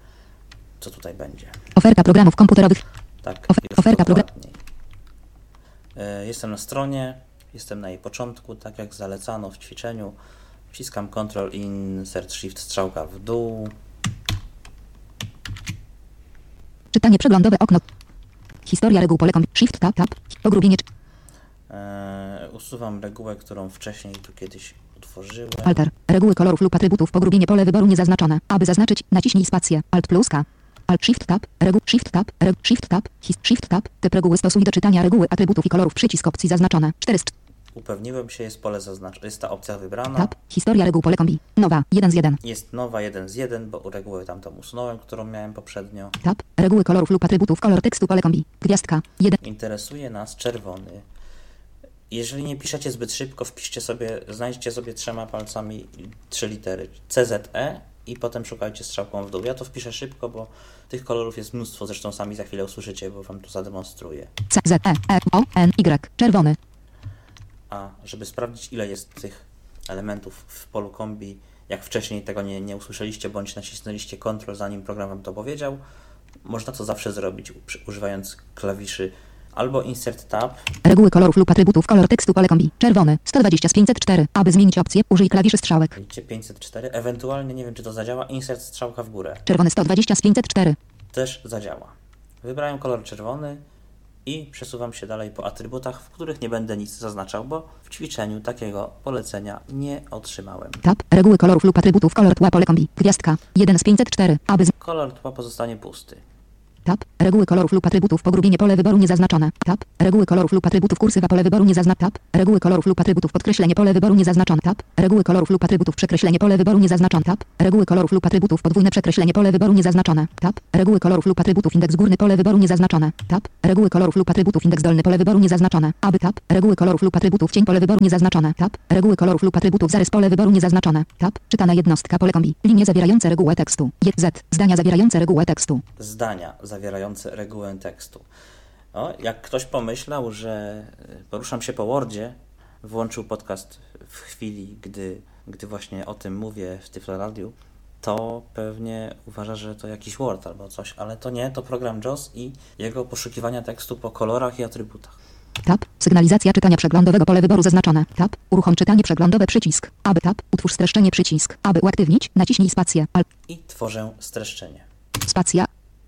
co tutaj będzie. Oferta programów komputerowych. Tak, oferta dokładniej. Jestem na stronie, jestem na jej początku, tak jak zalecano w ćwiczeniu. Wciskam Ctrl Insert Shift strzałka w dół. Czytanie przeglądowe okno. Historia reguł pole kombi. Shift Tab Tab. Pogrubienie. Usuwam regułę, którą wcześniej tu kiedyś utworzyłem. Alter. Reguły kolorów lub atrybutów. Pogrubienie pole wyboru niezaznaczone. Aby zaznaczyć, naciśnij spację. Alt plus K. Alt Shift Tab. Shift Tab. Shift Tab. Shift Tab. Typ reguły stosuj do czytania reguły atrybutów i kolorów. Przycisk opcji zaznaczone. 4 z Upewniłem się, jest pole zaznaczone. Jest ta opcja wybrana. Tab. Historia reguł pole kombi. Nowa. 1 z 1. Jest nowa 1 z 1, bo regułę tamtą usunąłem, którą miałem poprzednio. Tab. Reguły kolorów lub atrybutów. Kolor tekstu pole kombi. Gwiazdka. 1. Interesuje nas czerwony. Jeżeli nie piszecie zbyt szybko, znajdźcie sobie 3 palcami 3 litery CZE i potem szukajcie strzałką w dół. Ja to wpiszę szybko, bo tych kolorów jest mnóstwo, zresztą sami za chwilę usłyszycie, bo Wam tu zademonstruję. CZE O N Y. Czerwony. A żeby sprawdzić, ile jest tych elementów w polu kombi, jak wcześniej tego nie usłyszeliście, bądź nacisnęliście Ctrl, zanim program Wam to powiedział, można to zawsze zrobić używając klawiszy albo Insert Tab. Reguły kolorów lub atrybutów. Kolor tekstu pole kombi. Czerwony. 120 z 504. Aby zmienić opcję, użyj klawiszy strzałek. Widzicie 504. Ewentualnie, nie wiem czy to zadziała, Insert strzałka w górę. Czerwony 120 z 504. Też zadziała. Wybrałem kolor czerwony i przesuwam się dalej po atrybutach, w których nie będę nic zaznaczał, bo w ćwiczeniu takiego polecenia nie otrzymałem. Tab. Reguły kolorów lub atrybutów. Kolor tła pole kombi. Gwiazdka. 1 z 504. Aby Kolor tła pozostanie pusty. Tab. Reguły kolorów lub atrybutów. Pogrubienie pole wyboru niezaznaczone. Tab. Reguły kolorów lub atrybutów. Kursywa pole wyboru niezaznaczone. Tab. Reguły kolorów lub atrybutów. Podkreślenie pole wyboru niezaznaczone. Tab. Reguły kolorów lub atrybutów. Przekreślenie pole wyboru niezaznaczone. Tab. Reguły kolorów lub atrybutów. Podwójne przekreślenie pole wyboru niezaznaczone. Tab. Reguły kolorów lub atrybutów. Indeks górny pole wyboru niezaznaczone. Tab. Reguły kolorów lub atrybutów. Indeks dolny pole wyboru niezaznaczone. Aby tab. Reguły kolorów lub atrybutów. Cień pole wyboru niezaznaczone. Tab. Reguły kolorów lub atrybutów. Zarys pole wyboru niezaznaczone. Tab. Czytana jednostka pole kombi. Linie zawierające regułę tekstu. Z. Zdania zawierające regułę tekstu. Zdania zawierające regułę tekstu. O, jak ktoś pomyślał, że poruszam się po Wordzie, włączył podcast w chwili, gdy właśnie o tym mówię w Tyflo Radiu, to pewnie uważa, że to jakiś Word albo coś, ale to nie, to program JAWS i jego poszukiwania tekstu po kolorach i atrybutach. Tab. Sygnalizacja czytania przeglądowego pole wyboru zaznaczone. Tab. Uruchom czytanie przeglądowe przycisk. Aby tab. Utwórz streszczenie przycisk. Aby uaktywnić, naciśnij spację. I tworzę streszczenie. Spacja.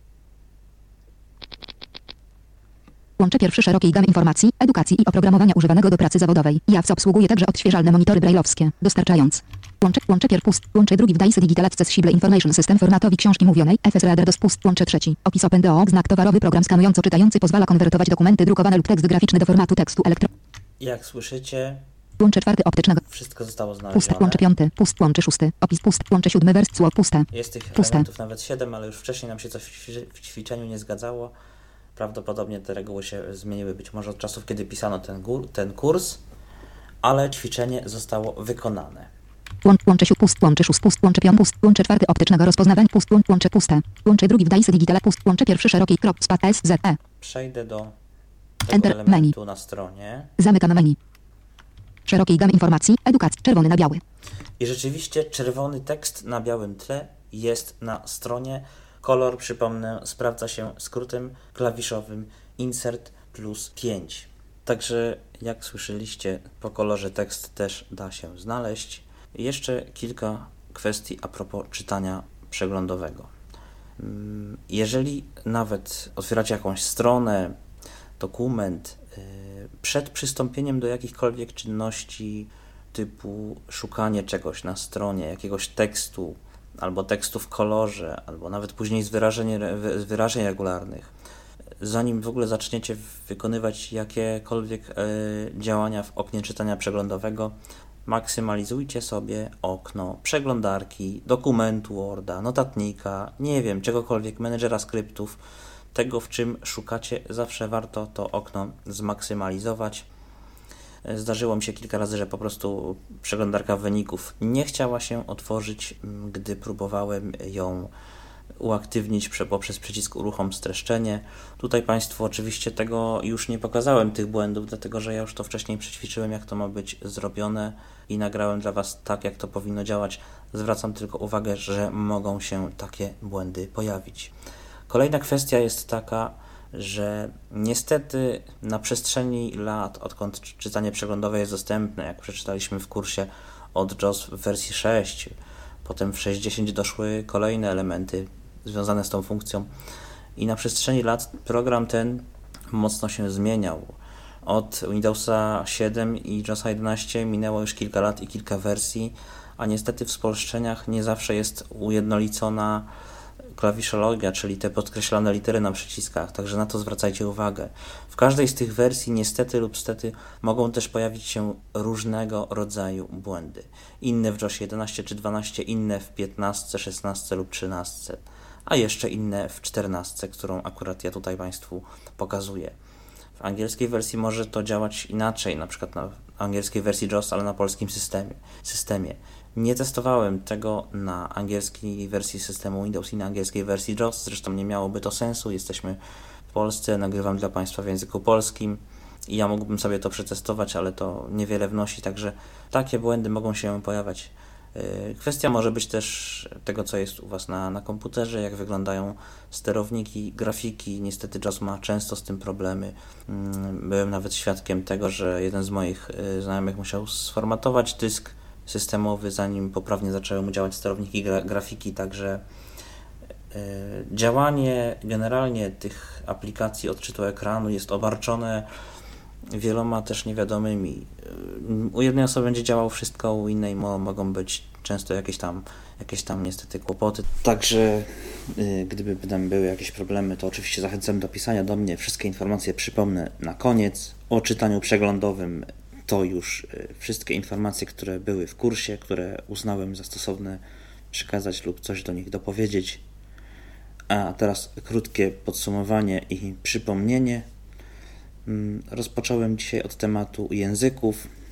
Łączę pierwszy szerokiej gamy informacji, edukacji i oprogramowania używanego do pracy zawodowej. JAWS obsługuje także odświeżalne monitory brajlowskie, dostarczając. Łączę drugi w DAIS Digital Accessible Information System formatowi książki mówionej, FS Reader DOS Pust. Łączę trzeci. Opis OpenDOC, znak towarowy, program skanująco-czytający pozwala konwertować dokumenty drukowane lub tekst graficzny do formatu tekstu Jak słyszycie, Łączę czwarty optycznego. wszystko zostało Puste. znalezione. Łączę piąty. Pust. Łączę szósty. Opis pust. Łączę siódmy wers. Słowo puste. Jest tych Puste. elementów nawet 7, ale już wcześniej nam się coś w ćwiczeniu nie zgadzało. Prawdopodobnie te reguły się zmieniły być może od czasów, kiedy pisano ten kurs, ale ćwiczenie zostało wykonane. Łączę pust. Łączę szóst. Pust. Łączę piąt. Pust. Łączę czwarty optycznego rozpoznawań. Pust. Łączę puste. Łączę drugi w DAIS Digital. Pust. Łączę pierwszy szerokiej krop. Spat SZE. Przejdę do tego Enter. elementu Menu. na stronie. Zamykam menu. Szerokiej gamy informacji. Edukacja. Czerwony na biały. I rzeczywiście czerwony tekst na białym tle jest na stronie. Kolor, przypomnę, sprawdza się skrótem klawiszowym Insert plus 5. Także jak słyszeliście, po kolorze tekst też da się znaleźć. Jeszcze kilka kwestii a propos czytania przeglądowego. Jeżeli nawet otwieracie jakąś stronę, dokument, przed przystąpieniem do jakichkolwiek czynności typu szukanie czegoś na stronie, jakiegoś tekstu, albo tekstu w kolorze, albo nawet później z wyrażeń regularnych, zanim w ogóle zaczniecie wykonywać jakiekolwiek działania w oknie czytania przeglądowego, maksymalizujcie sobie okno przeglądarki, dokumentu Worda, notatnika, nie wiem, czegokolwiek, menedżera skryptów, tego, w czym szukacie, zawsze warto to okno zmaksymalizować. Zdarzyło mi się kilka razy, że po prostu przeglądarka wyników nie chciała się otworzyć, gdy próbowałem ją uaktywnić poprzez przycisk uruchom streszczenie. Tutaj Państwu oczywiście tego już nie pokazałem, tych błędów, dlatego że ja już to wcześniej przećwiczyłem, jak to ma być zrobione i nagrałem dla Was tak, jak to powinno działać. Zwracam tylko uwagę, że mogą się takie błędy pojawić. Kolejna kwestia jest taka, że niestety na przestrzeni lat, odkąd czytanie przeglądowe jest dostępne, jak przeczytaliśmy w kursie od JAWS w wersji 6, potem w 6.10 doszły kolejne elementy związane z tą funkcją i na przestrzeni lat program ten mocno się zmieniał. Od Windowsa 7 i JAWSa 11 minęło już kilka lat i kilka wersji, a niestety w spolszczeniach nie zawsze jest ujednolicona klawiszologia, czyli te podkreślane litery na przyciskach, także na to zwracajcie uwagę. W każdej z tych wersji niestety lub stety mogą też pojawić się różnego rodzaju błędy. Inne w JAWSie 11 czy 12, inne w 15, 16 lub 13, a jeszcze inne w 14, którą akurat ja tutaj Państwu pokazuję. W angielskiej wersji może to działać inaczej, na przykład na angielskiej wersji JAWS, ale na polskim systemie. Nie testowałem tego na angielskiej wersji systemu Windows i na angielskiej wersji JAWS, zresztą nie miałoby to sensu, jesteśmy w Polsce, nagrywam dla Państwa w języku polskim i ja mógłbym sobie to przetestować, ale to niewiele wnosi, także takie błędy mogą się pojawiać. Kwestia może być też tego, co jest u Was na komputerze, jak wyglądają sterowniki, grafiki. Niestety JAWS ma często z tym problemy. Byłem nawet świadkiem tego, że jeden z moich znajomych musiał sformatować dysk systemowy, zanim poprawnie zaczęły mu działać sterowniki grafiki, także Działanie generalnie tych aplikacji odczytu ekranu jest obarczone wieloma też niewiadomymi. U jednej osoby będzie działało wszystko, u innej mogą być często jakieś tam niestety kłopoty. Także gdyby tam były jakieś problemy, to oczywiście zachęcam do pisania do mnie. Wszystkie informacje przypomnę na koniec. O czytaniu przeglądowym to już wszystkie informacje, które były w kursie, które uznałem za stosowne przekazać lub coś do nich dopowiedzieć. A teraz krótkie podsumowanie i przypomnienie. Rozpocząłem dzisiaj od tematu języków.